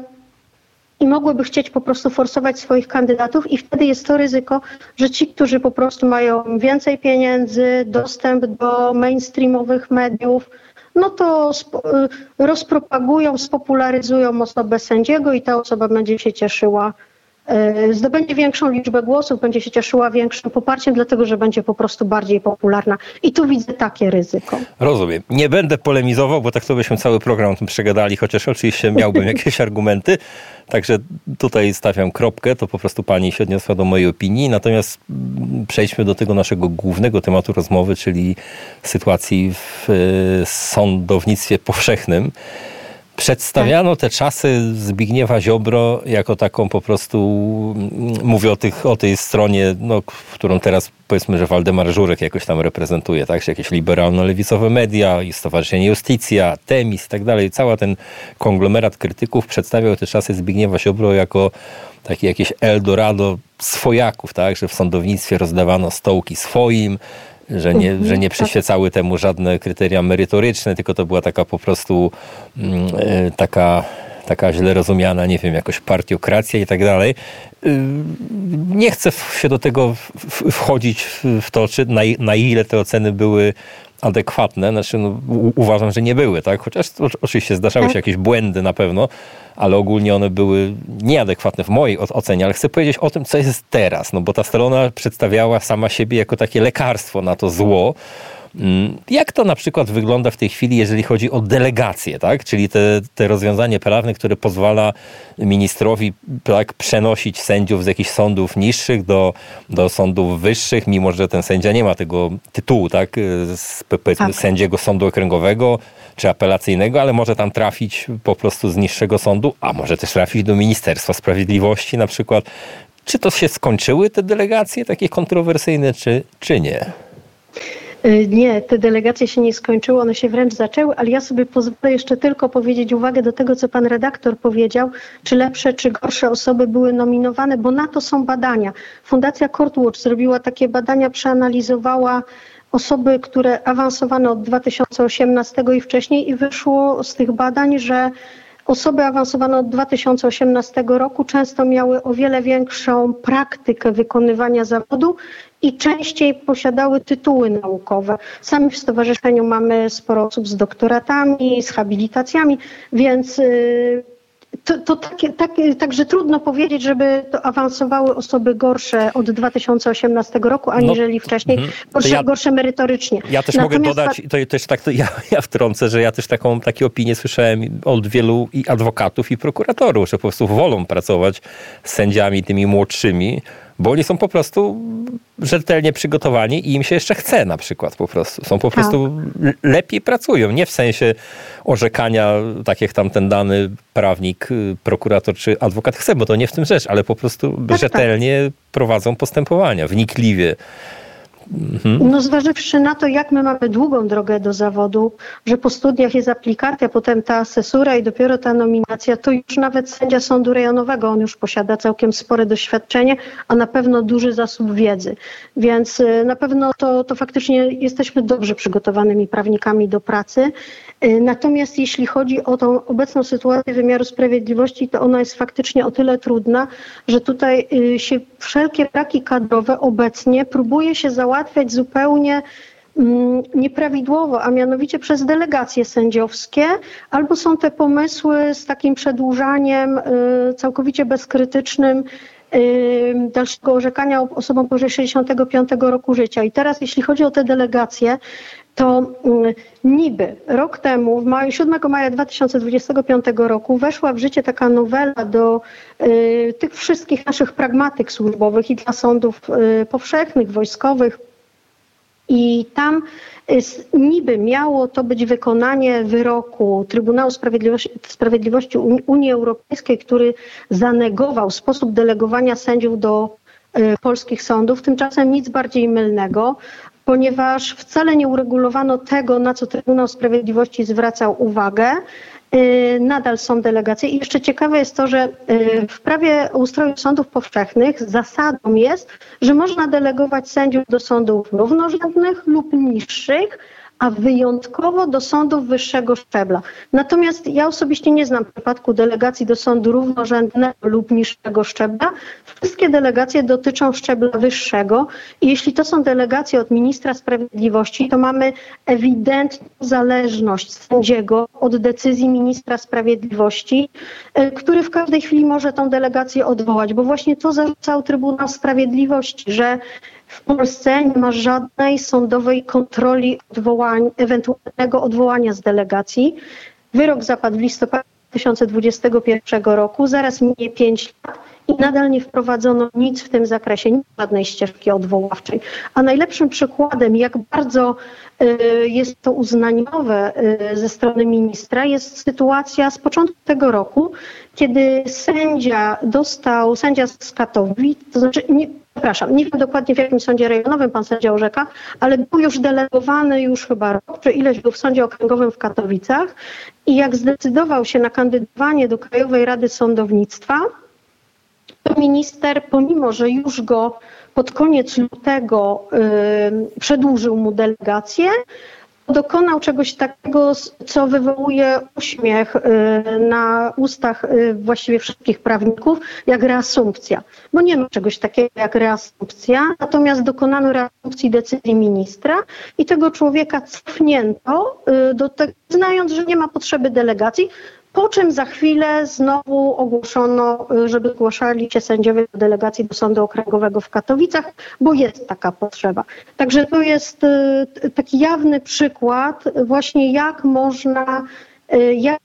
Speaker 9: i mogłyby chcieć po prostu forsować swoich kandydatów i wtedy jest to ryzyko, że ci, którzy po prostu mają więcej pieniędzy, dostęp do mainstreamowych mediów, no to sp- rozpropagują, spopularyzują osobę sędziego i ta osoba będzie się cieszyła, yy, zdobędzie większą liczbę głosów, będzie się cieszyła większym poparciem, dlatego że będzie po prostu bardziej popularna. I tu widzę takie ryzyko.
Speaker 8: Rozumiem. Nie będę polemizował, bo tak to byśmy cały program o tym przegadali, chociaż oczywiście miałbym jakieś argumenty. Także tutaj stawiam kropkę, to po prostu pani się odniosła do mojej opinii. Natomiast przejdźmy do tego naszego głównego tematu rozmowy, czyli sytuacji w sądownictwie powszechnym. Przedstawiano te czasy Zbigniewa Ziobro jako taką po prostu, mówię o, tych, o tej stronie, no, którą teraz powiedzmy, że Waldemar Żurek jakoś tam reprezentuje, tak? Czy jakieś liberalno-lewicowe media, i Stowarzyszenie Justicja, Temis i tak dalej. Cały ten konglomerat krytyków przedstawiał te czasy Zbigniewa Ziobro jako takie jakieś Eldorado swojaków, tak? Że w sądownictwie rozdawano stołki swoim, że nie, że nie przyświecały temu żadne kryteria merytoryczne, tylko to była taka po prostu taka, taka źle rozumiana, nie wiem, jakoś partiokracja i tak dalej. Nie chcę się do tego wchodzić w to, czy na, na ile te oceny były adekwatne. Znaczy, no, uważam, że nie były, tak? Chociaż oczywiście zdarzały się jakieś błędy na pewno, ale ogólnie one były nieadekwatne w mojej ocenie. Ale chcę powiedzieć o tym, co jest teraz, no bo ta strona przedstawiała sama siebie jako takie lekarstwo na to zło. Jak to na przykład wygląda w tej chwili, jeżeli chodzi o delegacje, tak? Czyli te, te rozwiązanie prawne, które pozwala ministrowi, tak, przenosić sędziów z jakichś sądów niższych do, do sądów wyższych, mimo że ten sędzia nie ma tego tytułu, tak? Z, powiedzmy, tak. sędziego sądu okręgowego czy apelacyjnego, ale może tam trafić po prostu z niższego sądu, a może też trafić do Ministerstwa Sprawiedliwości na przykład. Czy to się skończyły te delegacje takie kontrowersyjne, czy, czy nie?
Speaker 9: Nie, te delegacje się nie skończyły, one się wręcz zaczęły, ale ja sobie pozwolę jeszcze tylko powiedzieć uwagę do tego, co pan redaktor powiedział, czy lepsze, czy gorsze osoby były nominowane, bo na to są badania. Fundacja Courtwatch zrobiła takie badania, przeanalizowała osoby, które awansowane od dwa tysiące osiemnastego i wcześniej i wyszło z tych badań, że osoby awansowane od dwa tysiące osiemnastego roku często miały o wiele większą praktykę wykonywania zawodu i częściej posiadały tytuły naukowe. Sami w stowarzyszeniu mamy sporo osób z doktoratami, z habilitacjami, więc to, to takie, takie, także trudno powiedzieć, żeby to awansowały osoby gorsze od dwa tysiące osiemnastego roku, aniżeli no, wcześniej, gorsze, ja, gorsze merytorycznie.
Speaker 8: Ja też Natomiast mogę dodać, to też tak to ja, ja wtrącę, że ja też taką takie opinie słyszałem od wielu i adwokatów, i prokuratorów, że po prostu wolą pracować z sędziami tymi młodszymi, bo oni są po prostu rzetelnie przygotowani i im się jeszcze chce na przykład po prostu. Są po prostu tak. lepiej pracują. Nie w sensie orzekania, tak jak tam ten dany prawnik, prokurator czy adwokat chce, bo to nie w tym rzecz, ale po prostu tak, rzetelnie tak. prowadzą postępowania, wnikliwie.
Speaker 9: Mhm. No zważywszy na to, jak my mamy długą drogę do zawodu, że po studiach jest aplikacja, potem ta asesura i dopiero ta nominacja, to już nawet sędzia sądu rejonowego, on już posiada całkiem spore doświadczenie, a na pewno duży zasób wiedzy. Więc na pewno to, to faktycznie jesteśmy dobrze przygotowanymi prawnikami do pracy. Natomiast jeśli chodzi o tą obecną sytuację wymiaru sprawiedliwości, to ona jest faktycznie o tyle trudna, że tutaj się wszelkie braki kadrowe obecnie próbuje się załatwiać zupełnie nieprawidłowo, a mianowicie przez delegacje sędziowskie, albo są te pomysły z takim przedłużaniem całkowicie bezkrytycznym dalszego orzekania osobom powyżej sześćdziesiątego piątego roku życia. I teraz jeśli chodzi o te delegacje, to niby rok temu, w maju, siódmego maja dwa tysiące dwudziestego piątego roku weszła w życie taka nowela do y, tych wszystkich naszych pragmatyk służbowych i dla sądów y, powszechnych, wojskowych. I tam y, niby miało to być wykonanie wyroku Trybunału Sprawiedliwości, Sprawiedliwości Unii Europejskiej, który zanegował sposób delegowania sędziów do y, polskich sądów. Tymczasem nic bardziej mylnego, ponieważ wcale nie uregulowano tego, na co Trybunał Sprawiedliwości zwracał uwagę. Nadal są delegacje i jeszcze ciekawe jest to, że w prawie o ustroju sądów powszechnych zasadą jest, że można delegować sędziów do sądów równorzędnych lub niższych, a wyjątkowo do sądów wyższego szczebla. Natomiast ja osobiście nie znam przypadku delegacji do sądu równorzędnego lub niższego szczebla. Wszystkie delegacje dotyczą szczebla wyższego i jeśli to są delegacje od ministra sprawiedliwości, to mamy ewidentną zależność sędziego od decyzji ministra sprawiedliwości, który w każdej chwili może tą delegację odwołać, bo właśnie to zarzucał Trybunał Sprawiedliwości, że w Polsce nie ma żadnej sądowej kontroli odwołań, ewentualnego odwołania z delegacji. Wyrok zapadł w listopadzie dwa tysiące dwudziestego pierwszego roku, zaraz minie pięć lat i nadal nie wprowadzono nic w tym zakresie, nie żadnej ścieżki odwoławczej. A najlepszym przykładem, jak bardzo y, jest to uznaniowe y, ze strony ministra, jest sytuacja z początku tego roku, kiedy sędzia dostał, sędzia z Katowic, to znaczy nie, Przepraszam, nie wiem dokładnie w jakim sądzie rejonowym pan sędzia orzeka, ale był już delegowany już chyba rok, czy ileś był w sądzie okręgowym w Katowicach i jak zdecydował się na kandydowanie do Krajowej Rady Sądownictwa, to minister, pomimo że już go pod koniec lutego yy, przedłużył mu delegację, dokonał czegoś takiego, co wywołuje uśmiech na ustach właściwie wszystkich prawników, jak reasumpcja. Bo nie ma czegoś takiego jak reasumpcja, natomiast dokonano reasumpcji decyzji ministra i tego człowieka cofnięto, do tego, znając, że nie ma potrzeby delegacji, po czym za chwilę znowu ogłoszono, żeby zgłaszali się sędziowie do delegacji do Sądu Okręgowego w Katowicach, bo jest taka potrzeba. Także to jest taki jawny przykład właśnie jak można, jak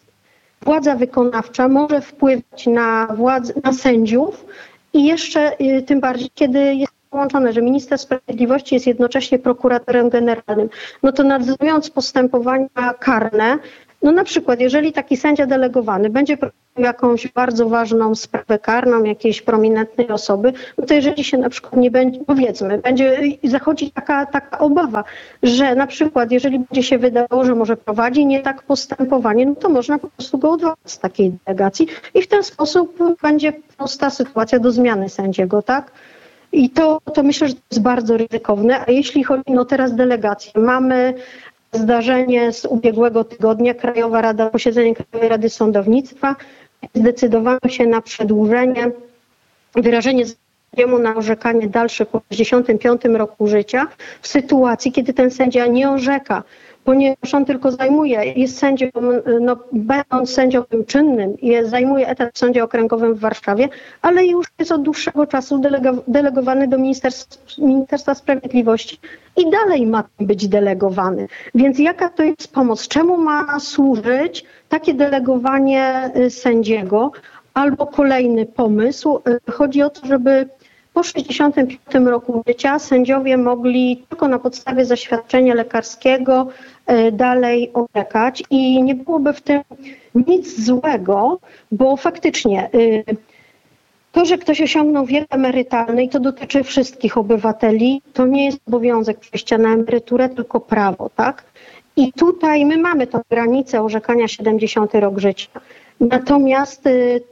Speaker 9: władza wykonawcza może wpływać na, władz, na sędziów i jeszcze tym bardziej, kiedy jest połączone, że minister sprawiedliwości jest jednocześnie prokuratorem generalnym. No to nadzorując postępowania karne, no na przykład, jeżeli taki sędzia delegowany będzie prowadził jakąś bardzo ważną sprawę karną jakiejś prominentnej osoby, no to jeżeli się na przykład nie będzie, powiedzmy, będzie zachodzi taka, taka obawa, że na przykład jeżeli będzie się wydawało, że może prowadzi nie tak postępowanie, no to można po prostu go odwołać z takiej delegacji i w ten sposób będzie prosta sytuacja do zmiany sędziego, tak? I to, to myślę, że to jest bardzo ryzykowne, a jeśli chodzi no teraz delegację, mamy zdarzenie z ubiegłego tygodnia, Krajowa Rada, posiedzenie Krajowej Rady Sądownictwa, zdecydowano się na przedłużenie, wyrażenie zgody na orzekanie dalsze po sześćdziesiątym piątym roku życia w sytuacji, kiedy ten sędzia nie orzeka, ponieważ on tylko zajmuje, jest sędzią, no, będąc sędzią czynnym, jest, zajmuje etat w Sądzie Okręgowym w Warszawie, ale już jest od dłuższego czasu delego, delegowany do Ministerstwa, Ministerstwa Sprawiedliwości i dalej ma być delegowany. Więc jaka to jest pomoc? Czemu ma służyć takie delegowanie sędziego? Albo kolejny pomysł. Chodzi o to, żeby po sześćdziesiątym piątym roku życia sędziowie mogli tylko na podstawie zaświadczenia lekarskiego dalej orzekać i nie byłoby w tym nic złego, bo faktycznie to, że ktoś osiągnął wiek emerytalny i to dotyczy wszystkich obywateli, to nie jest obowiązek przejścia na emeryturę, tylko prawo, tak? I tutaj my mamy tą granicę orzekania siedemdziesiąty rok życia. Natomiast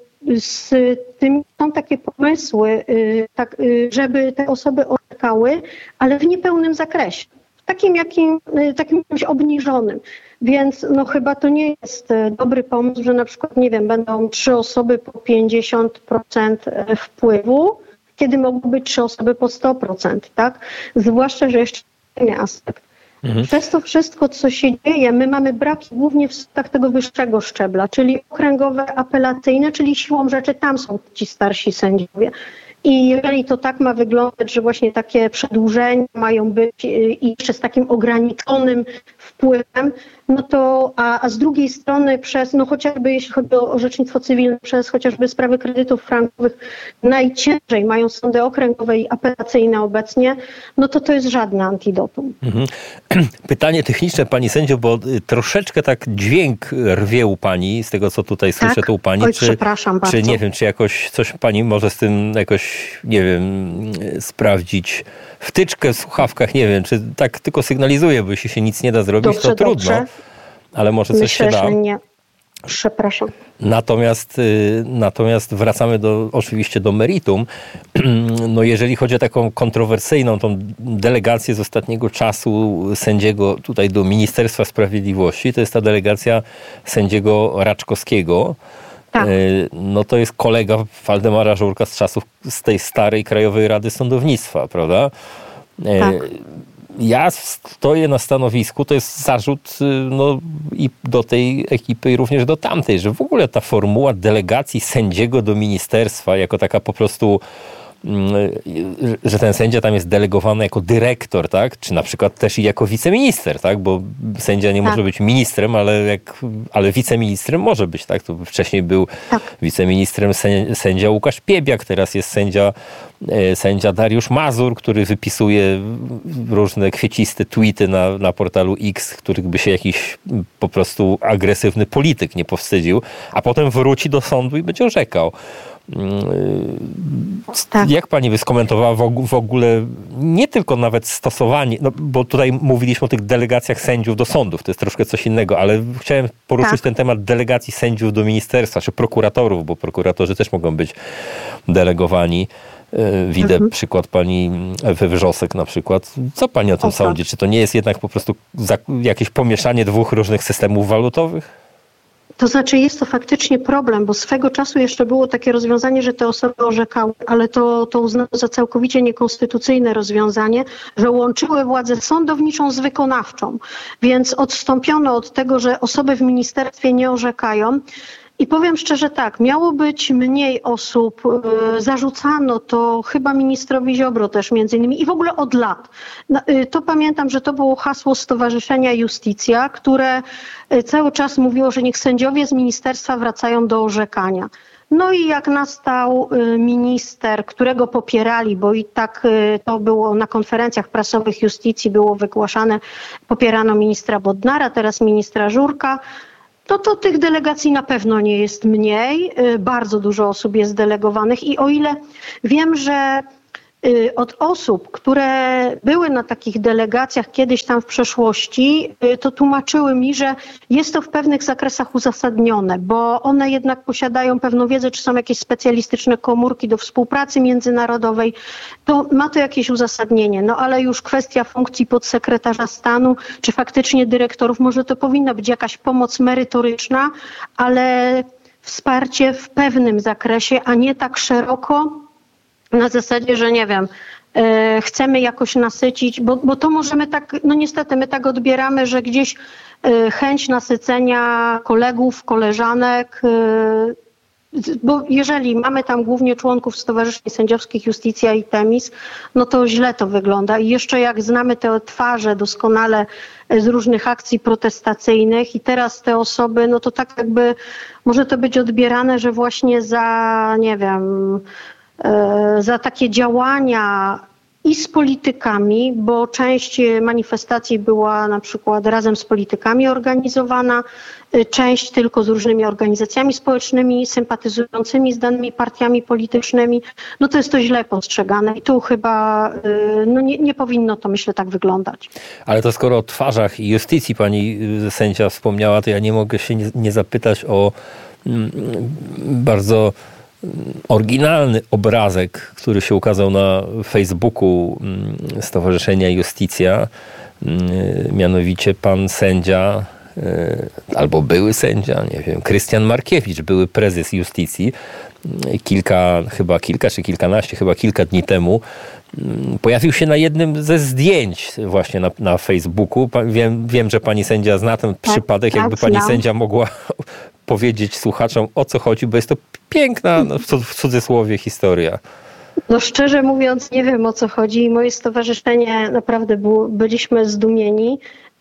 Speaker 9: z tym są takie pomysły, tak, żeby te osoby orzekały, ale w niepełnym zakresie, takim jakim, takim jakimś obniżonym. Więc no chyba to nie jest dobry pomysł, że na przykład, nie wiem, będą trzy osoby po pięćdziesiąt procent wpływu, kiedy mogą być trzy osoby po sto procent, tak? Zwłaszcza, że jeszcze inny aspekt. Mhm. Przez to wszystko, co się dzieje, my mamy braki głównie w sądach tego wyższego szczebla, czyli okręgowe, apelacyjne, czyli siłą rzeczy tam są ci starsi sędziowie. I jeżeli to tak ma wyglądać, że właśnie takie przedłużenia mają być i jeszcze z takim ograniczonym wpływem, no to, a, a z drugiej strony przez, no chociażby jeśli chodzi o orzecznictwo cywilne, przez chociażby sprawy kredytów frankowych najciężej mają sądy okręgowe i apelacyjne obecnie, no to to jest żadne antidotum.
Speaker 8: Mhm. Pytanie techniczne, pani sędzio, bo troszeczkę tak dźwięk rwie u pani, z tego co tutaj słyszę, tak? To u pani.
Speaker 9: Oj,
Speaker 8: czy,
Speaker 9: przepraszam bardzo.
Speaker 8: Czy nie wiem, czy jakoś coś pani może z tym jakoś, nie wiem, sprawdzić wtyczkę w słuchawkach, nie wiem, czy tak tylko sygnalizuje, bo jeśli się nic nie da zrobić,
Speaker 9: dobrze,
Speaker 8: to trudno.
Speaker 9: Dobrze.
Speaker 8: Ale może coś
Speaker 9: Myślę,
Speaker 8: się da.
Speaker 9: Że nie. Przepraszam.
Speaker 8: Natomiast, natomiast wracamy do, oczywiście do meritum. No jeżeli chodzi o taką kontrowersyjną tą delegację z ostatniego czasu sędziego tutaj do Ministerstwa Sprawiedliwości, to jest ta delegacja sędziego Raczkowskiego. Tak. No to jest kolega Waldemara Żurka z czasów z tej starej Krajowej Rady Sądownictwa, prawda? Tak. Ja stoję na stanowisku, to jest zarzut no, i do tej ekipy i również do tamtej, że w ogóle ta formuła delegacji sędziego do ministerstwa jako taka po prostu, że ten sędzia tam jest delegowany jako dyrektor, tak? Czy na przykład też i jako wiceminister, tak? Bo sędzia nie tak. może być ministrem, ale, jak, ale wiceministrem może być, tak? To wcześniej był tak. wiceministrem sędzia Łukasz Piebiak, teraz jest sędzia, sędzia Dariusz Mazur, który wypisuje różne kwieciste tweety na, na portalu X, których by się jakiś po prostu agresywny polityk nie powstydził, a potem wróci do sądu i będzie orzekał. Tak. Jak pani by skomentowała w ogóle nie tylko nawet stosowanie, no bo tutaj mówiliśmy o tych delegacjach sędziów do sądów, to jest troszkę coś innego, ale chciałem poruszyć tak. ten temat delegacji sędziów do ministerstwa, czy prokuratorów, bo prokuratorzy też mogą być delegowani. Widzę
Speaker 9: mhm.
Speaker 8: przykład pani Ewy Wrzosek na przykład. Co pani o tym o, sądzi? Tak. Czy to nie jest jednak po prostu jakieś pomieszanie dwóch różnych systemów walutowych?
Speaker 9: To znaczy jest to faktycznie problem, bo swego czasu jeszcze było takie rozwiązanie, że te osoby orzekały, ale to, to uznano za całkowicie niekonstytucyjne rozwiązanie, że łączyły władzę sądowniczą z wykonawczą. Więc odstąpiono od tego, że osoby w ministerstwie nie orzekają. I powiem szczerze tak, miało być mniej osób, y, zarzucano to chyba ministrowi Ziobro też między innymi i w ogóle od lat. Y, to pamiętam, że to było hasło Stowarzyszenia Iustitia, które y, cały czas mówiło, że niech sędziowie z ministerstwa wracają do orzekania. No i jak nastał y, minister, którego popierali, bo i tak y, to było na konferencjach prasowych Iustitii było wygłaszane, popierano ministra Bodnara, teraz ministra Żurka, no to tych delegacji na pewno nie jest mniej. Bardzo dużo osób jest delegowanych i o ile wiem, że od osób, które były na takich delegacjach kiedyś tam w przeszłości, to tłumaczyły mi, że jest to w pewnych zakresach uzasadnione, bo one jednak posiadają pewną wiedzę, czy są jakieś specjalistyczne komórki do współpracy międzynarodowej, to ma to jakieś uzasadnienie. No ale już kwestia funkcji podsekretarza stanu, czy faktycznie dyrektorów, może to powinna być jakaś pomoc merytoryczna, ale wsparcie w pewnym zakresie, a nie tak szeroko, na zasadzie, że nie wiem, e, chcemy jakoś nasycić, bo, bo to możemy tak, no niestety my tak odbieramy, że gdzieś e, chęć nasycenia kolegów, koleżanek, e, bo jeżeli mamy tam głównie członków stowarzyszeń sędziowskich Iustitia i Temis, no to źle to wygląda. I jeszcze jak znamy te twarze doskonale z różnych akcji protestacyjnych i teraz te osoby, no to tak jakby może to być odbierane, że właśnie za, nie wiem, za takie działania i z politykami, bo część manifestacji była na przykład razem z politykami organizowana, część tylko z różnymi organizacjami społecznymi sympatyzującymi z danymi partiami politycznymi. No to jest to źle postrzegane i tu chyba no nie, nie powinno to, myślę, tak wyglądać.
Speaker 8: Ale to skoro o twarzach i justycji pani sędzia wspomniała, to ja nie mogę się nie, nie zapytać o mm, bardzo oryginalny obrazek, który się ukazał na Facebooku Stowarzyszenia Iustitia, mianowicie pan sędzia, albo były sędzia, nie wiem, Krystian Markiewicz, były prezes Iustitii, kilka, chyba kilka czy kilkanaście, chyba kilka dni temu pojawił się na jednym ze zdjęć właśnie na, na Facebooku. Wiem, wiem, że pani sędzia zna ten tak, przypadek. Jakby pani znam. Sędzia mogła powiedzieć słuchaczom, o co chodzi, bo jest to piękna, no, w cudzysłowie, historia.
Speaker 9: No szczerze mówiąc, nie wiem, o co chodzi. Moje stowarzyszenie naprawdę było, byliśmy zdumieni,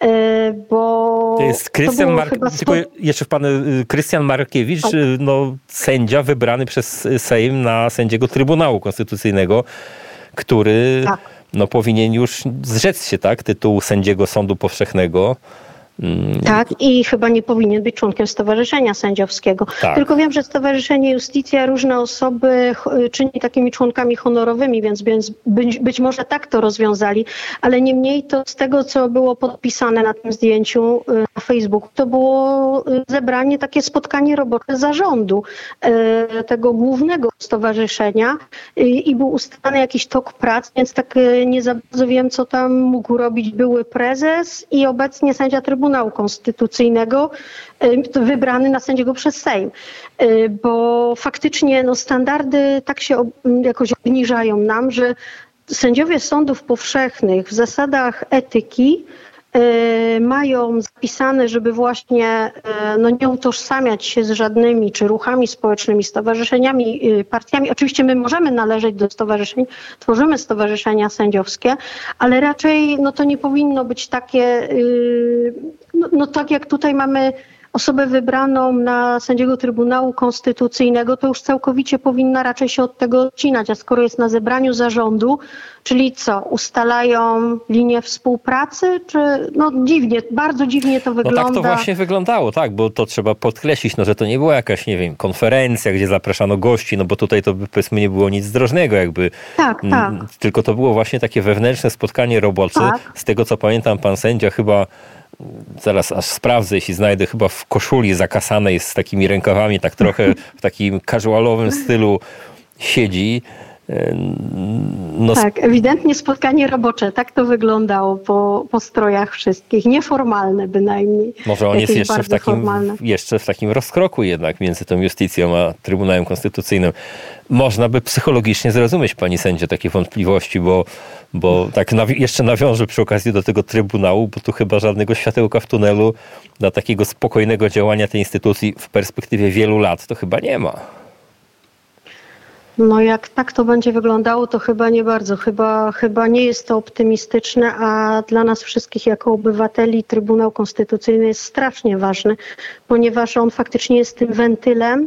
Speaker 9: bo...
Speaker 8: To jest Krystian Mark...
Speaker 9: sto...
Speaker 8: Jeszcze pan Krystian Markiewicz, tak. no, sędzia wybrany przez Sejm na sędziego Trybunału Konstytucyjnego, który tak. no, powinien już zrzec się tak, tytułu sędziego Sądu Powszechnego.
Speaker 9: Tak, i chyba nie powinien być członkiem stowarzyszenia sędziowskiego. Tak. Tylko wiem, że Stowarzyszenie Iustitia różne osoby czyni takimi członkami honorowymi, więc, więc być, być może tak to rozwiązali, ale niemniej to z tego, co było podpisane na tym zdjęciu na Facebooku, to było zebranie, takie spotkanie robocze zarządu tego głównego stowarzyszenia i, i był ustalany jakiś tok prac, więc tak nie za bardzo wiem, co tam mógł robić były prezes i obecnie sędzia Trybunału Konstytucyjnego wybrany na sędziego przez Sejm. Bo faktycznie no, standardy tak się jakoś obniżają nam, że sędziowie sądów powszechnych w zasadach etyki mają zapisane, żeby właśnie no, nie utożsamiać się z żadnymi czy ruchami społecznymi, stowarzyszeniami, partiami. Oczywiście my możemy należeć do stowarzyszeń, tworzymy stowarzyszenia sędziowskie, ale raczej no, to nie powinno być takie, no, no tak jak tutaj mamy osobę wybraną na sędziego Trybunału Konstytucyjnego, to już całkowicie powinna raczej się od tego odcinać. A skoro jest na zebraniu zarządu, czyli co, ustalają linię współpracy? Czy no dziwnie, bardzo dziwnie to wygląda.
Speaker 8: No tak to właśnie wyglądało, tak, bo to trzeba podkreślić, no, że to nie była jakaś, nie wiem, konferencja, gdzie zapraszano gości, no bo tutaj to powiedzmy nie było nic zdrożnego jakby.
Speaker 9: Tak, tak.
Speaker 8: Tylko to było właśnie takie wewnętrzne spotkanie robocze. Tak. Z tego co pamiętam, pan sędzia chyba zaraz aż sprawdzę, jeśli znajdę, chyba w koszuli zakasanej z takimi rękawami, tak trochę w takim casualowym stylu siedzi.
Speaker 9: No, tak, ewidentnie spotkanie robocze, tak to wyglądało po, po strojach wszystkich, nieformalne bynajmniej.
Speaker 8: Może on jest jeszcze w, takim, jeszcze w takim rozkroku jednak między tą Justicją a Trybunałem Konstytucyjnym. Można by psychologicznie zrozumieć, pani sędzio, takie wątpliwości, bo, bo tak nawi- jeszcze nawiążę przy okazji do tego Trybunału, bo tu chyba żadnego światełka w tunelu dla takiego spokojnego działania tej instytucji w perspektywie wielu lat to chyba nie ma.
Speaker 9: No jak tak to będzie wyglądało, to chyba nie bardzo. Chyba, chyba nie jest to optymistyczne, a dla nas wszystkich jako obywateli Trybunał Konstytucyjny jest strasznie ważny, ponieważ on faktycznie jest tym wentylem,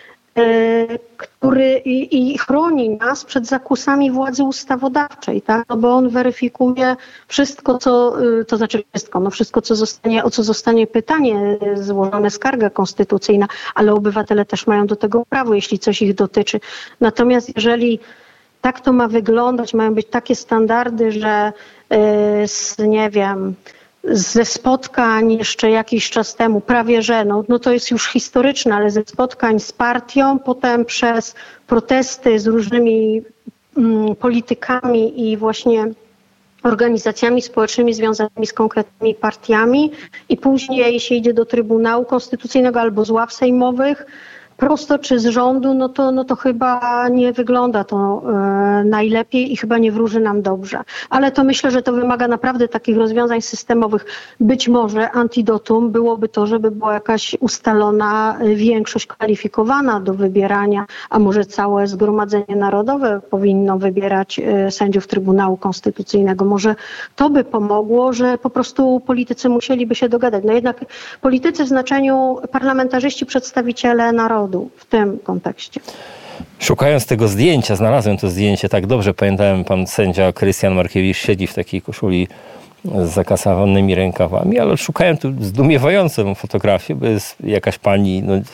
Speaker 9: który i, i chroni nas przed zakusami władzy ustawodawczej, tak? No bo on weryfikuje wszystko, co, to znaczy wszystko, no wszystko, co zostanie, o co zostanie pytanie złożone, skarga konstytucyjna, ale obywatele też mają do tego prawo, jeśli coś ich dotyczy. Natomiast jeżeli tak to ma wyglądać, mają być takie standardy, że yy, nie wiem, ze spotkań jeszcze jakiś czas temu, prawie że, no, no to jest już historyczne, ale ze spotkań z partią, potem przez protesty z różnymi mm, politykami i właśnie organizacjami społecznymi związanymi z konkretnymi partiami i później się idzie do Trybunału Konstytucyjnego albo z ław sejmowych, prosto czy z rządu, no to, no to chyba nie wygląda to e, najlepiej i chyba nie wróży nam dobrze. Ale to myślę, że to wymaga naprawdę takich rozwiązań systemowych. Być może antidotum byłoby to, żeby była jakaś ustalona większość kwalifikowana do wybierania, a może całe Zgromadzenie Narodowe powinno wybierać e, sędziów Trybunału Konstytucyjnego. Może to by pomogło, że po prostu politycy musieliby się dogadać. No jednak politycy w znaczeniu parlamentarzyści, przedstawiciele narodu, w tym kontekście.
Speaker 8: Szukając tego zdjęcia, znalazłem to zdjęcie tak dobrze. Pamiętałem, pan sędzia Krystian Markiewicz siedzi w takiej koszuli z zakasowanymi rękawami, ale szukałem tu zdumiewającą fotografię, bo jest jakaś pani no,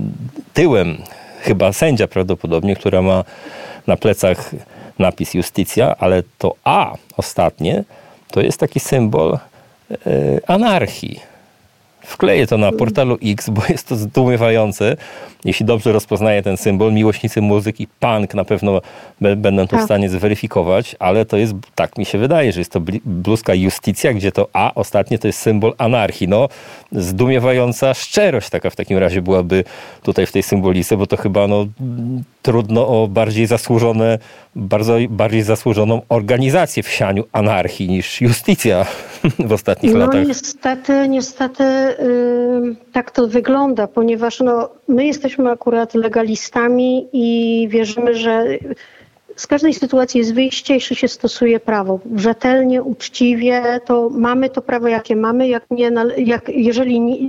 Speaker 8: tyłem, chyba sędzia prawdopodobnie, która ma na plecach napis Justicja, ale to A ostatnie to jest taki symbol e, anarchii. Wkleję to na portalu X, bo jest to zdumiewające. Jeśli dobrze rozpoznaję ten symbol, miłośnicy muzyki punk na pewno b- będą to w stanie zweryfikować, ale to jest, tak mi się wydaje, że jest to bluzka Justicja, gdzie to A ostatnie to jest symbol anarchii. No, zdumiewająca szczerość taka w takim razie byłaby tutaj w tej symbolice, bo to chyba no, trudno o bardziej zasłużone, bardzo bardziej zasłużoną organizację w sianiu anarchii niż Justicja w ostatnich
Speaker 9: no,
Speaker 8: latach.
Speaker 9: No niestety, niestety yy, tak to wygląda, ponieważ no, my jesteśmy akurat legalistami i wierzymy, że z każdej sytuacji jest wyjście, jeśli się stosuje prawo. Rzetelnie, uczciwie, to mamy to prawo, jakie mamy, jak nie, jak, jeżeli nie,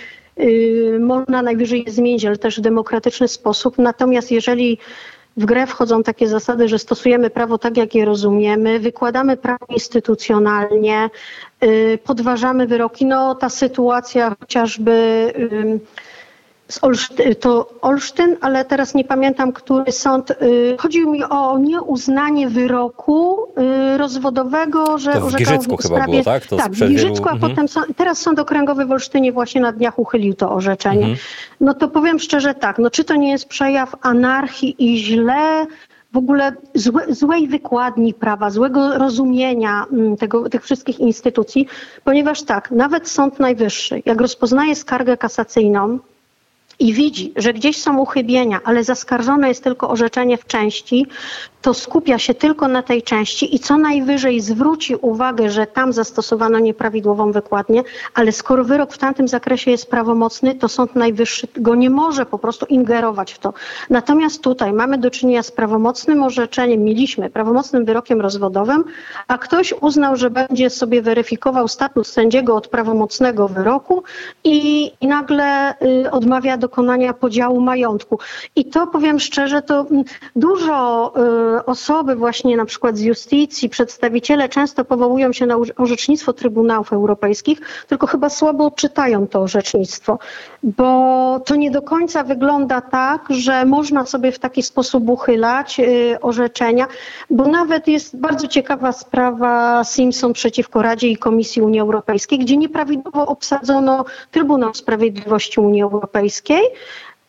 Speaker 9: yy, można najwyżej je zmienić, ale też w demokratyczny sposób. Natomiast jeżeli w grę wchodzą takie zasady, że stosujemy prawo tak, jak je rozumiemy, wykładamy prawo instytucjonalnie, yy, podważamy wyroki, no ta sytuacja chociażby yy, z Olszty- to Olsztyn, ale teraz nie pamiętam, który sąd. Yy, chodzi mi o nieuznanie wyroku yy, rozwodowego, że
Speaker 8: to w Giżycku
Speaker 9: w sprawie,
Speaker 8: chyba było, tak? To
Speaker 9: tak, w Giżycku, wielu... a mhm. potem so, teraz Sąd Okręgowy w Olsztynie właśnie na dniach uchylił to orzeczenie. Mhm. No to powiem szczerze tak, no czy to nie jest przejaw anarchii i źle w ogóle złe, złej wykładni prawa, złego rozumienia tego, tych wszystkich instytucji, ponieważ tak, nawet Sąd Najwyższy, jak rozpoznaje skargę kasacyjną, i widzi, że gdzieś są uchybienia, ale zaskarżone jest tylko orzeczenie w części, to skupia się tylko na tej części i co najwyżej zwróci uwagę, że tam zastosowano nieprawidłową wykładnię, ale skoro wyrok w tamtym zakresie jest prawomocny, to Sąd Najwyższy go nie może po prostu ingerować w to. Natomiast tutaj mamy do czynienia z prawomocnym orzeczeniem, mieliśmy prawomocnym wyrokiem rozwodowym, a ktoś uznał, że będzie sobie weryfikował status sędziego od prawomocnego wyroku i, i nagle y, odmawia dokonania podziału majątku. I to powiem szczerze, to dużo y, osoby właśnie na przykład z justycji, przedstawiciele często powołują się na orzecznictwo Trybunałów Europejskich, tylko chyba słabo czytają to orzecznictwo, bo to nie do końca wygląda tak, że można sobie w taki sposób uchylać y, orzeczenia, bo nawet jest bardzo ciekawa sprawa Simpson przeciwko Radzie i Komisji Unii Europejskiej, gdzie nieprawidłowo obsadzono Trybunał Sprawiedliwości Unii Europejskiej,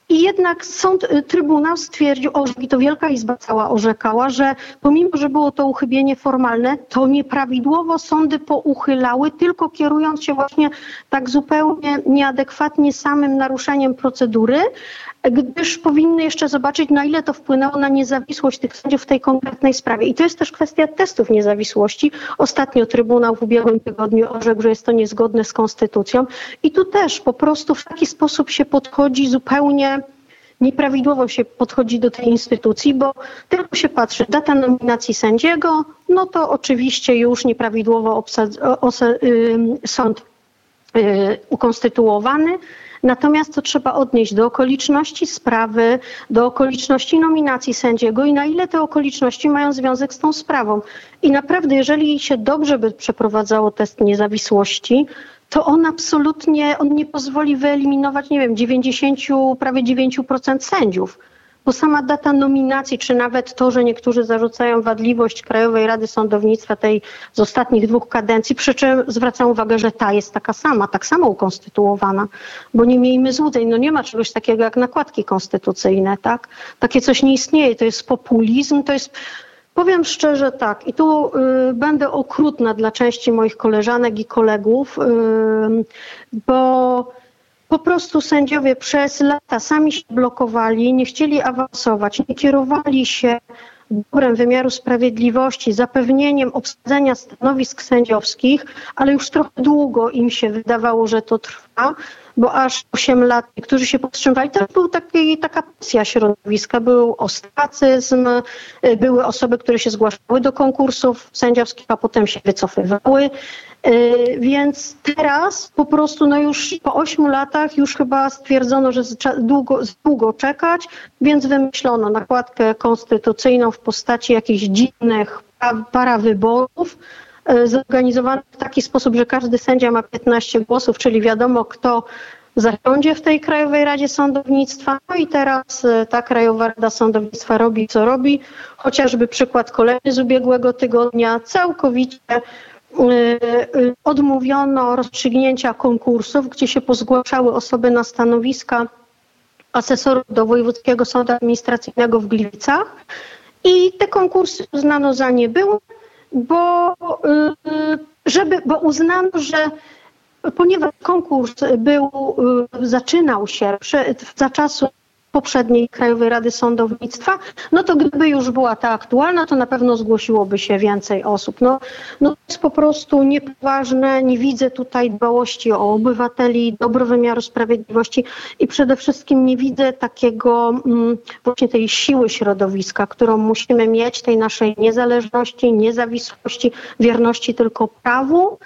Speaker 9: I jednak sąd, Trybunał stwierdził, i to Wielka Izba cała orzekała, że pomimo, że było to uchybienie formalne, to nieprawidłowo sądy pouchylały, tylko kierując się właśnie tak zupełnie nieadekwatnie samym naruszeniem procedury, gdyż powinny jeszcze zobaczyć, na ile to wpłynęło na niezawisłość tych sędziów w tej konkretnej sprawie. I to jest też kwestia testów niezawisłości. Ostatnio Trybunał w ubiegłym tygodniu orzekł, że jest to niezgodne z konstytucją. I tu też po prostu w taki sposób się podchodzi zupełnie nieprawidłowo się podchodzi do tej instytucji, bo tylko się patrzy, data nominacji sędziego, no to oczywiście już nieprawidłowo obsadz- osa- y- sąd y- ukonstytuowany. Natomiast to trzeba odnieść do okoliczności sprawy, do okoliczności nominacji sędziego i na ile te okoliczności mają związek z tą sprawą. I naprawdę, jeżeli się dobrze by przeprowadzało test niezawisłości, to on absolutnie, on nie pozwoli wyeliminować, nie wiem, dziewięćdziesiąt, prawie dziewięć procent sędziów. Bo sama data nominacji, czy nawet to, że niektórzy zarzucają wadliwość Krajowej Rady Sądownictwa tej z ostatnich dwóch kadencji, przy czym zwracam uwagę, że ta jest taka sama, tak samo ukonstytuowana, bo nie miejmy złudzeń, no nie ma czegoś takiego jak nakładki konstytucyjne, tak? Takie coś nie istnieje, to jest populizm, to jest... Powiem szczerze tak, i tu y, będę okrutna dla części moich koleżanek i kolegów, y, bo po prostu sędziowie przez lata sami się blokowali, nie chcieli awansować, nie kierowali się dobrem wymiaru sprawiedliwości, zapewnieniem obsadzenia stanowisk sędziowskich, ale już trochę długo im się wydawało, że to trwa, bo aż osiem lat niektórzy się powstrzymywali. To był taki, taka presja środowiska, był ostracyzm, były osoby, które się zgłaszały do konkursów sędziowskich, a potem się wycofywały. Więc teraz po prostu no już po ośmiu latach już chyba stwierdzono, że długo, długo czekać, więc wymyślono nakładkę konstytucyjną w postaci jakichś dziwnych parawyborów, zorganizowanych w taki sposób, że każdy sędzia ma piętnaście głosów, czyli wiadomo kto zasiądzie w tej Krajowej Radzie Sądownictwa. No i teraz ta Krajowa Rada Sądownictwa robi co robi, chociażby przykład kolejny z ubiegłego tygodnia, całkowicie odmówiono rozstrzygnięcia konkursów, gdzie się pozgłaszały osoby na stanowiska asesorów do Wojewódzkiego Sądu Administracyjnego w Gliwicach i te konkursy uznano za niebyłe, bo, żeby, bo uznano, że ponieważ konkurs był, zaczynał się za czasów poprzedniej Krajowej Rady Sądownictwa, no to gdyby już była ta aktualna, to na pewno zgłosiłoby się więcej osób. No, no to jest po prostu niepoważne, nie widzę tutaj dbałości o obywateli, dobro wymiaru sprawiedliwości i przede wszystkim nie widzę takiego mm, właśnie tej siły środowiska, którą musimy mieć, tej naszej niezależności, niezawisłości, wierności tylko prawu,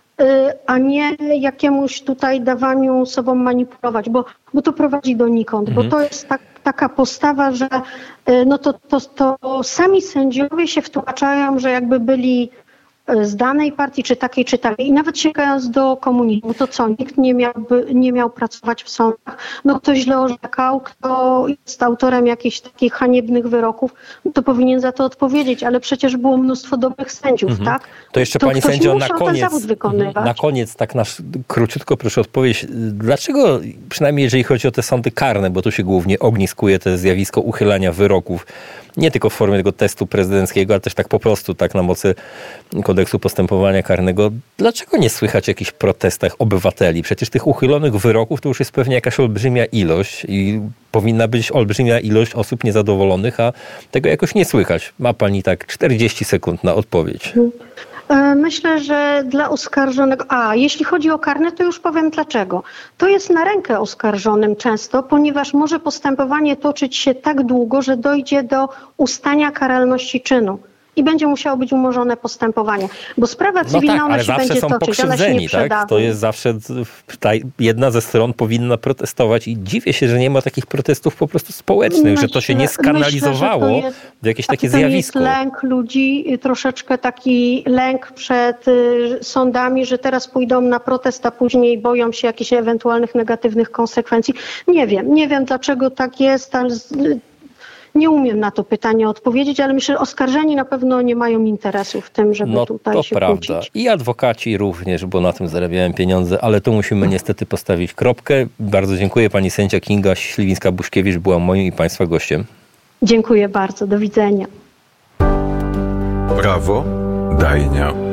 Speaker 9: a nie jakiemuś tutaj dawaniu sobą manipulować, bo, bo to prowadzi donikąd, mhm. bo to jest tak, taka postawa, że no to, to, to sami sędziowie się wtłaczają, że jakby byli z danej partii, czy takiej, czy takiej. I nawet sięgając do komunizmu, to co, nikt nie, miałby, nie miał pracować w sądach. No ktoś źle orzekał, kto jest autorem jakichś takich haniebnych wyroków, no to powinien za to odpowiedzieć, ale przecież było mnóstwo dobrych sędziów, mhm. tak?
Speaker 8: To jeszcze to pani sędzio na koniec, na koniec tak nasz, króciutko proszę odpowiedzieć, dlaczego, przynajmniej jeżeli chodzi o te sądy karne, bo tu się głównie ogniskuje to zjawisko uchylania wyroków, nie tylko w formie tego testu prezydenckiego, ale też tak po prostu, tak na mocy kodeksu postępowania karnego. Dlaczego nie słychać o jakichś protestach obywateli? Przecież tych uchylonych wyroków to już jest pewnie jakaś olbrzymia ilość i powinna być olbrzymia ilość osób niezadowolonych, a tego jakoś nie słychać. Ma pani tak czterdzieści sekund na odpowiedź.
Speaker 9: Myślę, że dla oskarżonego... A, jeśli chodzi o karne, to już powiem dlaczego. To jest na rękę oskarżonym często, ponieważ może postępowanie toczyć się tak długo, że dojdzie do ustania karalności czynu. I będzie musiało być umorzone postępowanie. Bo sprawa cywilna, no tak, ona się będzie toczyć, ona się nie przedawni.
Speaker 8: Tak? To jest zawsze, ta jedna ze stron powinna protestować i dziwię się, że nie ma takich protestów po prostu społecznych, myślę, że to się nie skanalizowało myślę, jest, w jakieś takie to zjawisko.
Speaker 9: To jest lęk ludzi, troszeczkę taki lęk przed y, sądami, że teraz pójdą na protest, a później boją się jakichś ewentualnych negatywnych konsekwencji. Nie wiem, nie wiem dlaczego tak jest, ale... Z, Nie umiem na to pytanie odpowiedzieć, ale myślę, że oskarżeni na pewno nie mają interesu w tym, żeby
Speaker 8: no,
Speaker 9: tutaj
Speaker 8: to
Speaker 9: się
Speaker 8: prawda.
Speaker 9: kłócić.
Speaker 8: I adwokaci również, bo na tym zarabiałem pieniądze, ale tu musimy niestety postawić kropkę. Bardzo dziękuję. Pani sędzia Kinga Śliwińska-Buszkiewicz była moim i Państwa gościem.
Speaker 9: Dziękuję bardzo. Do widzenia.
Speaker 7: Prawo, Dajnia.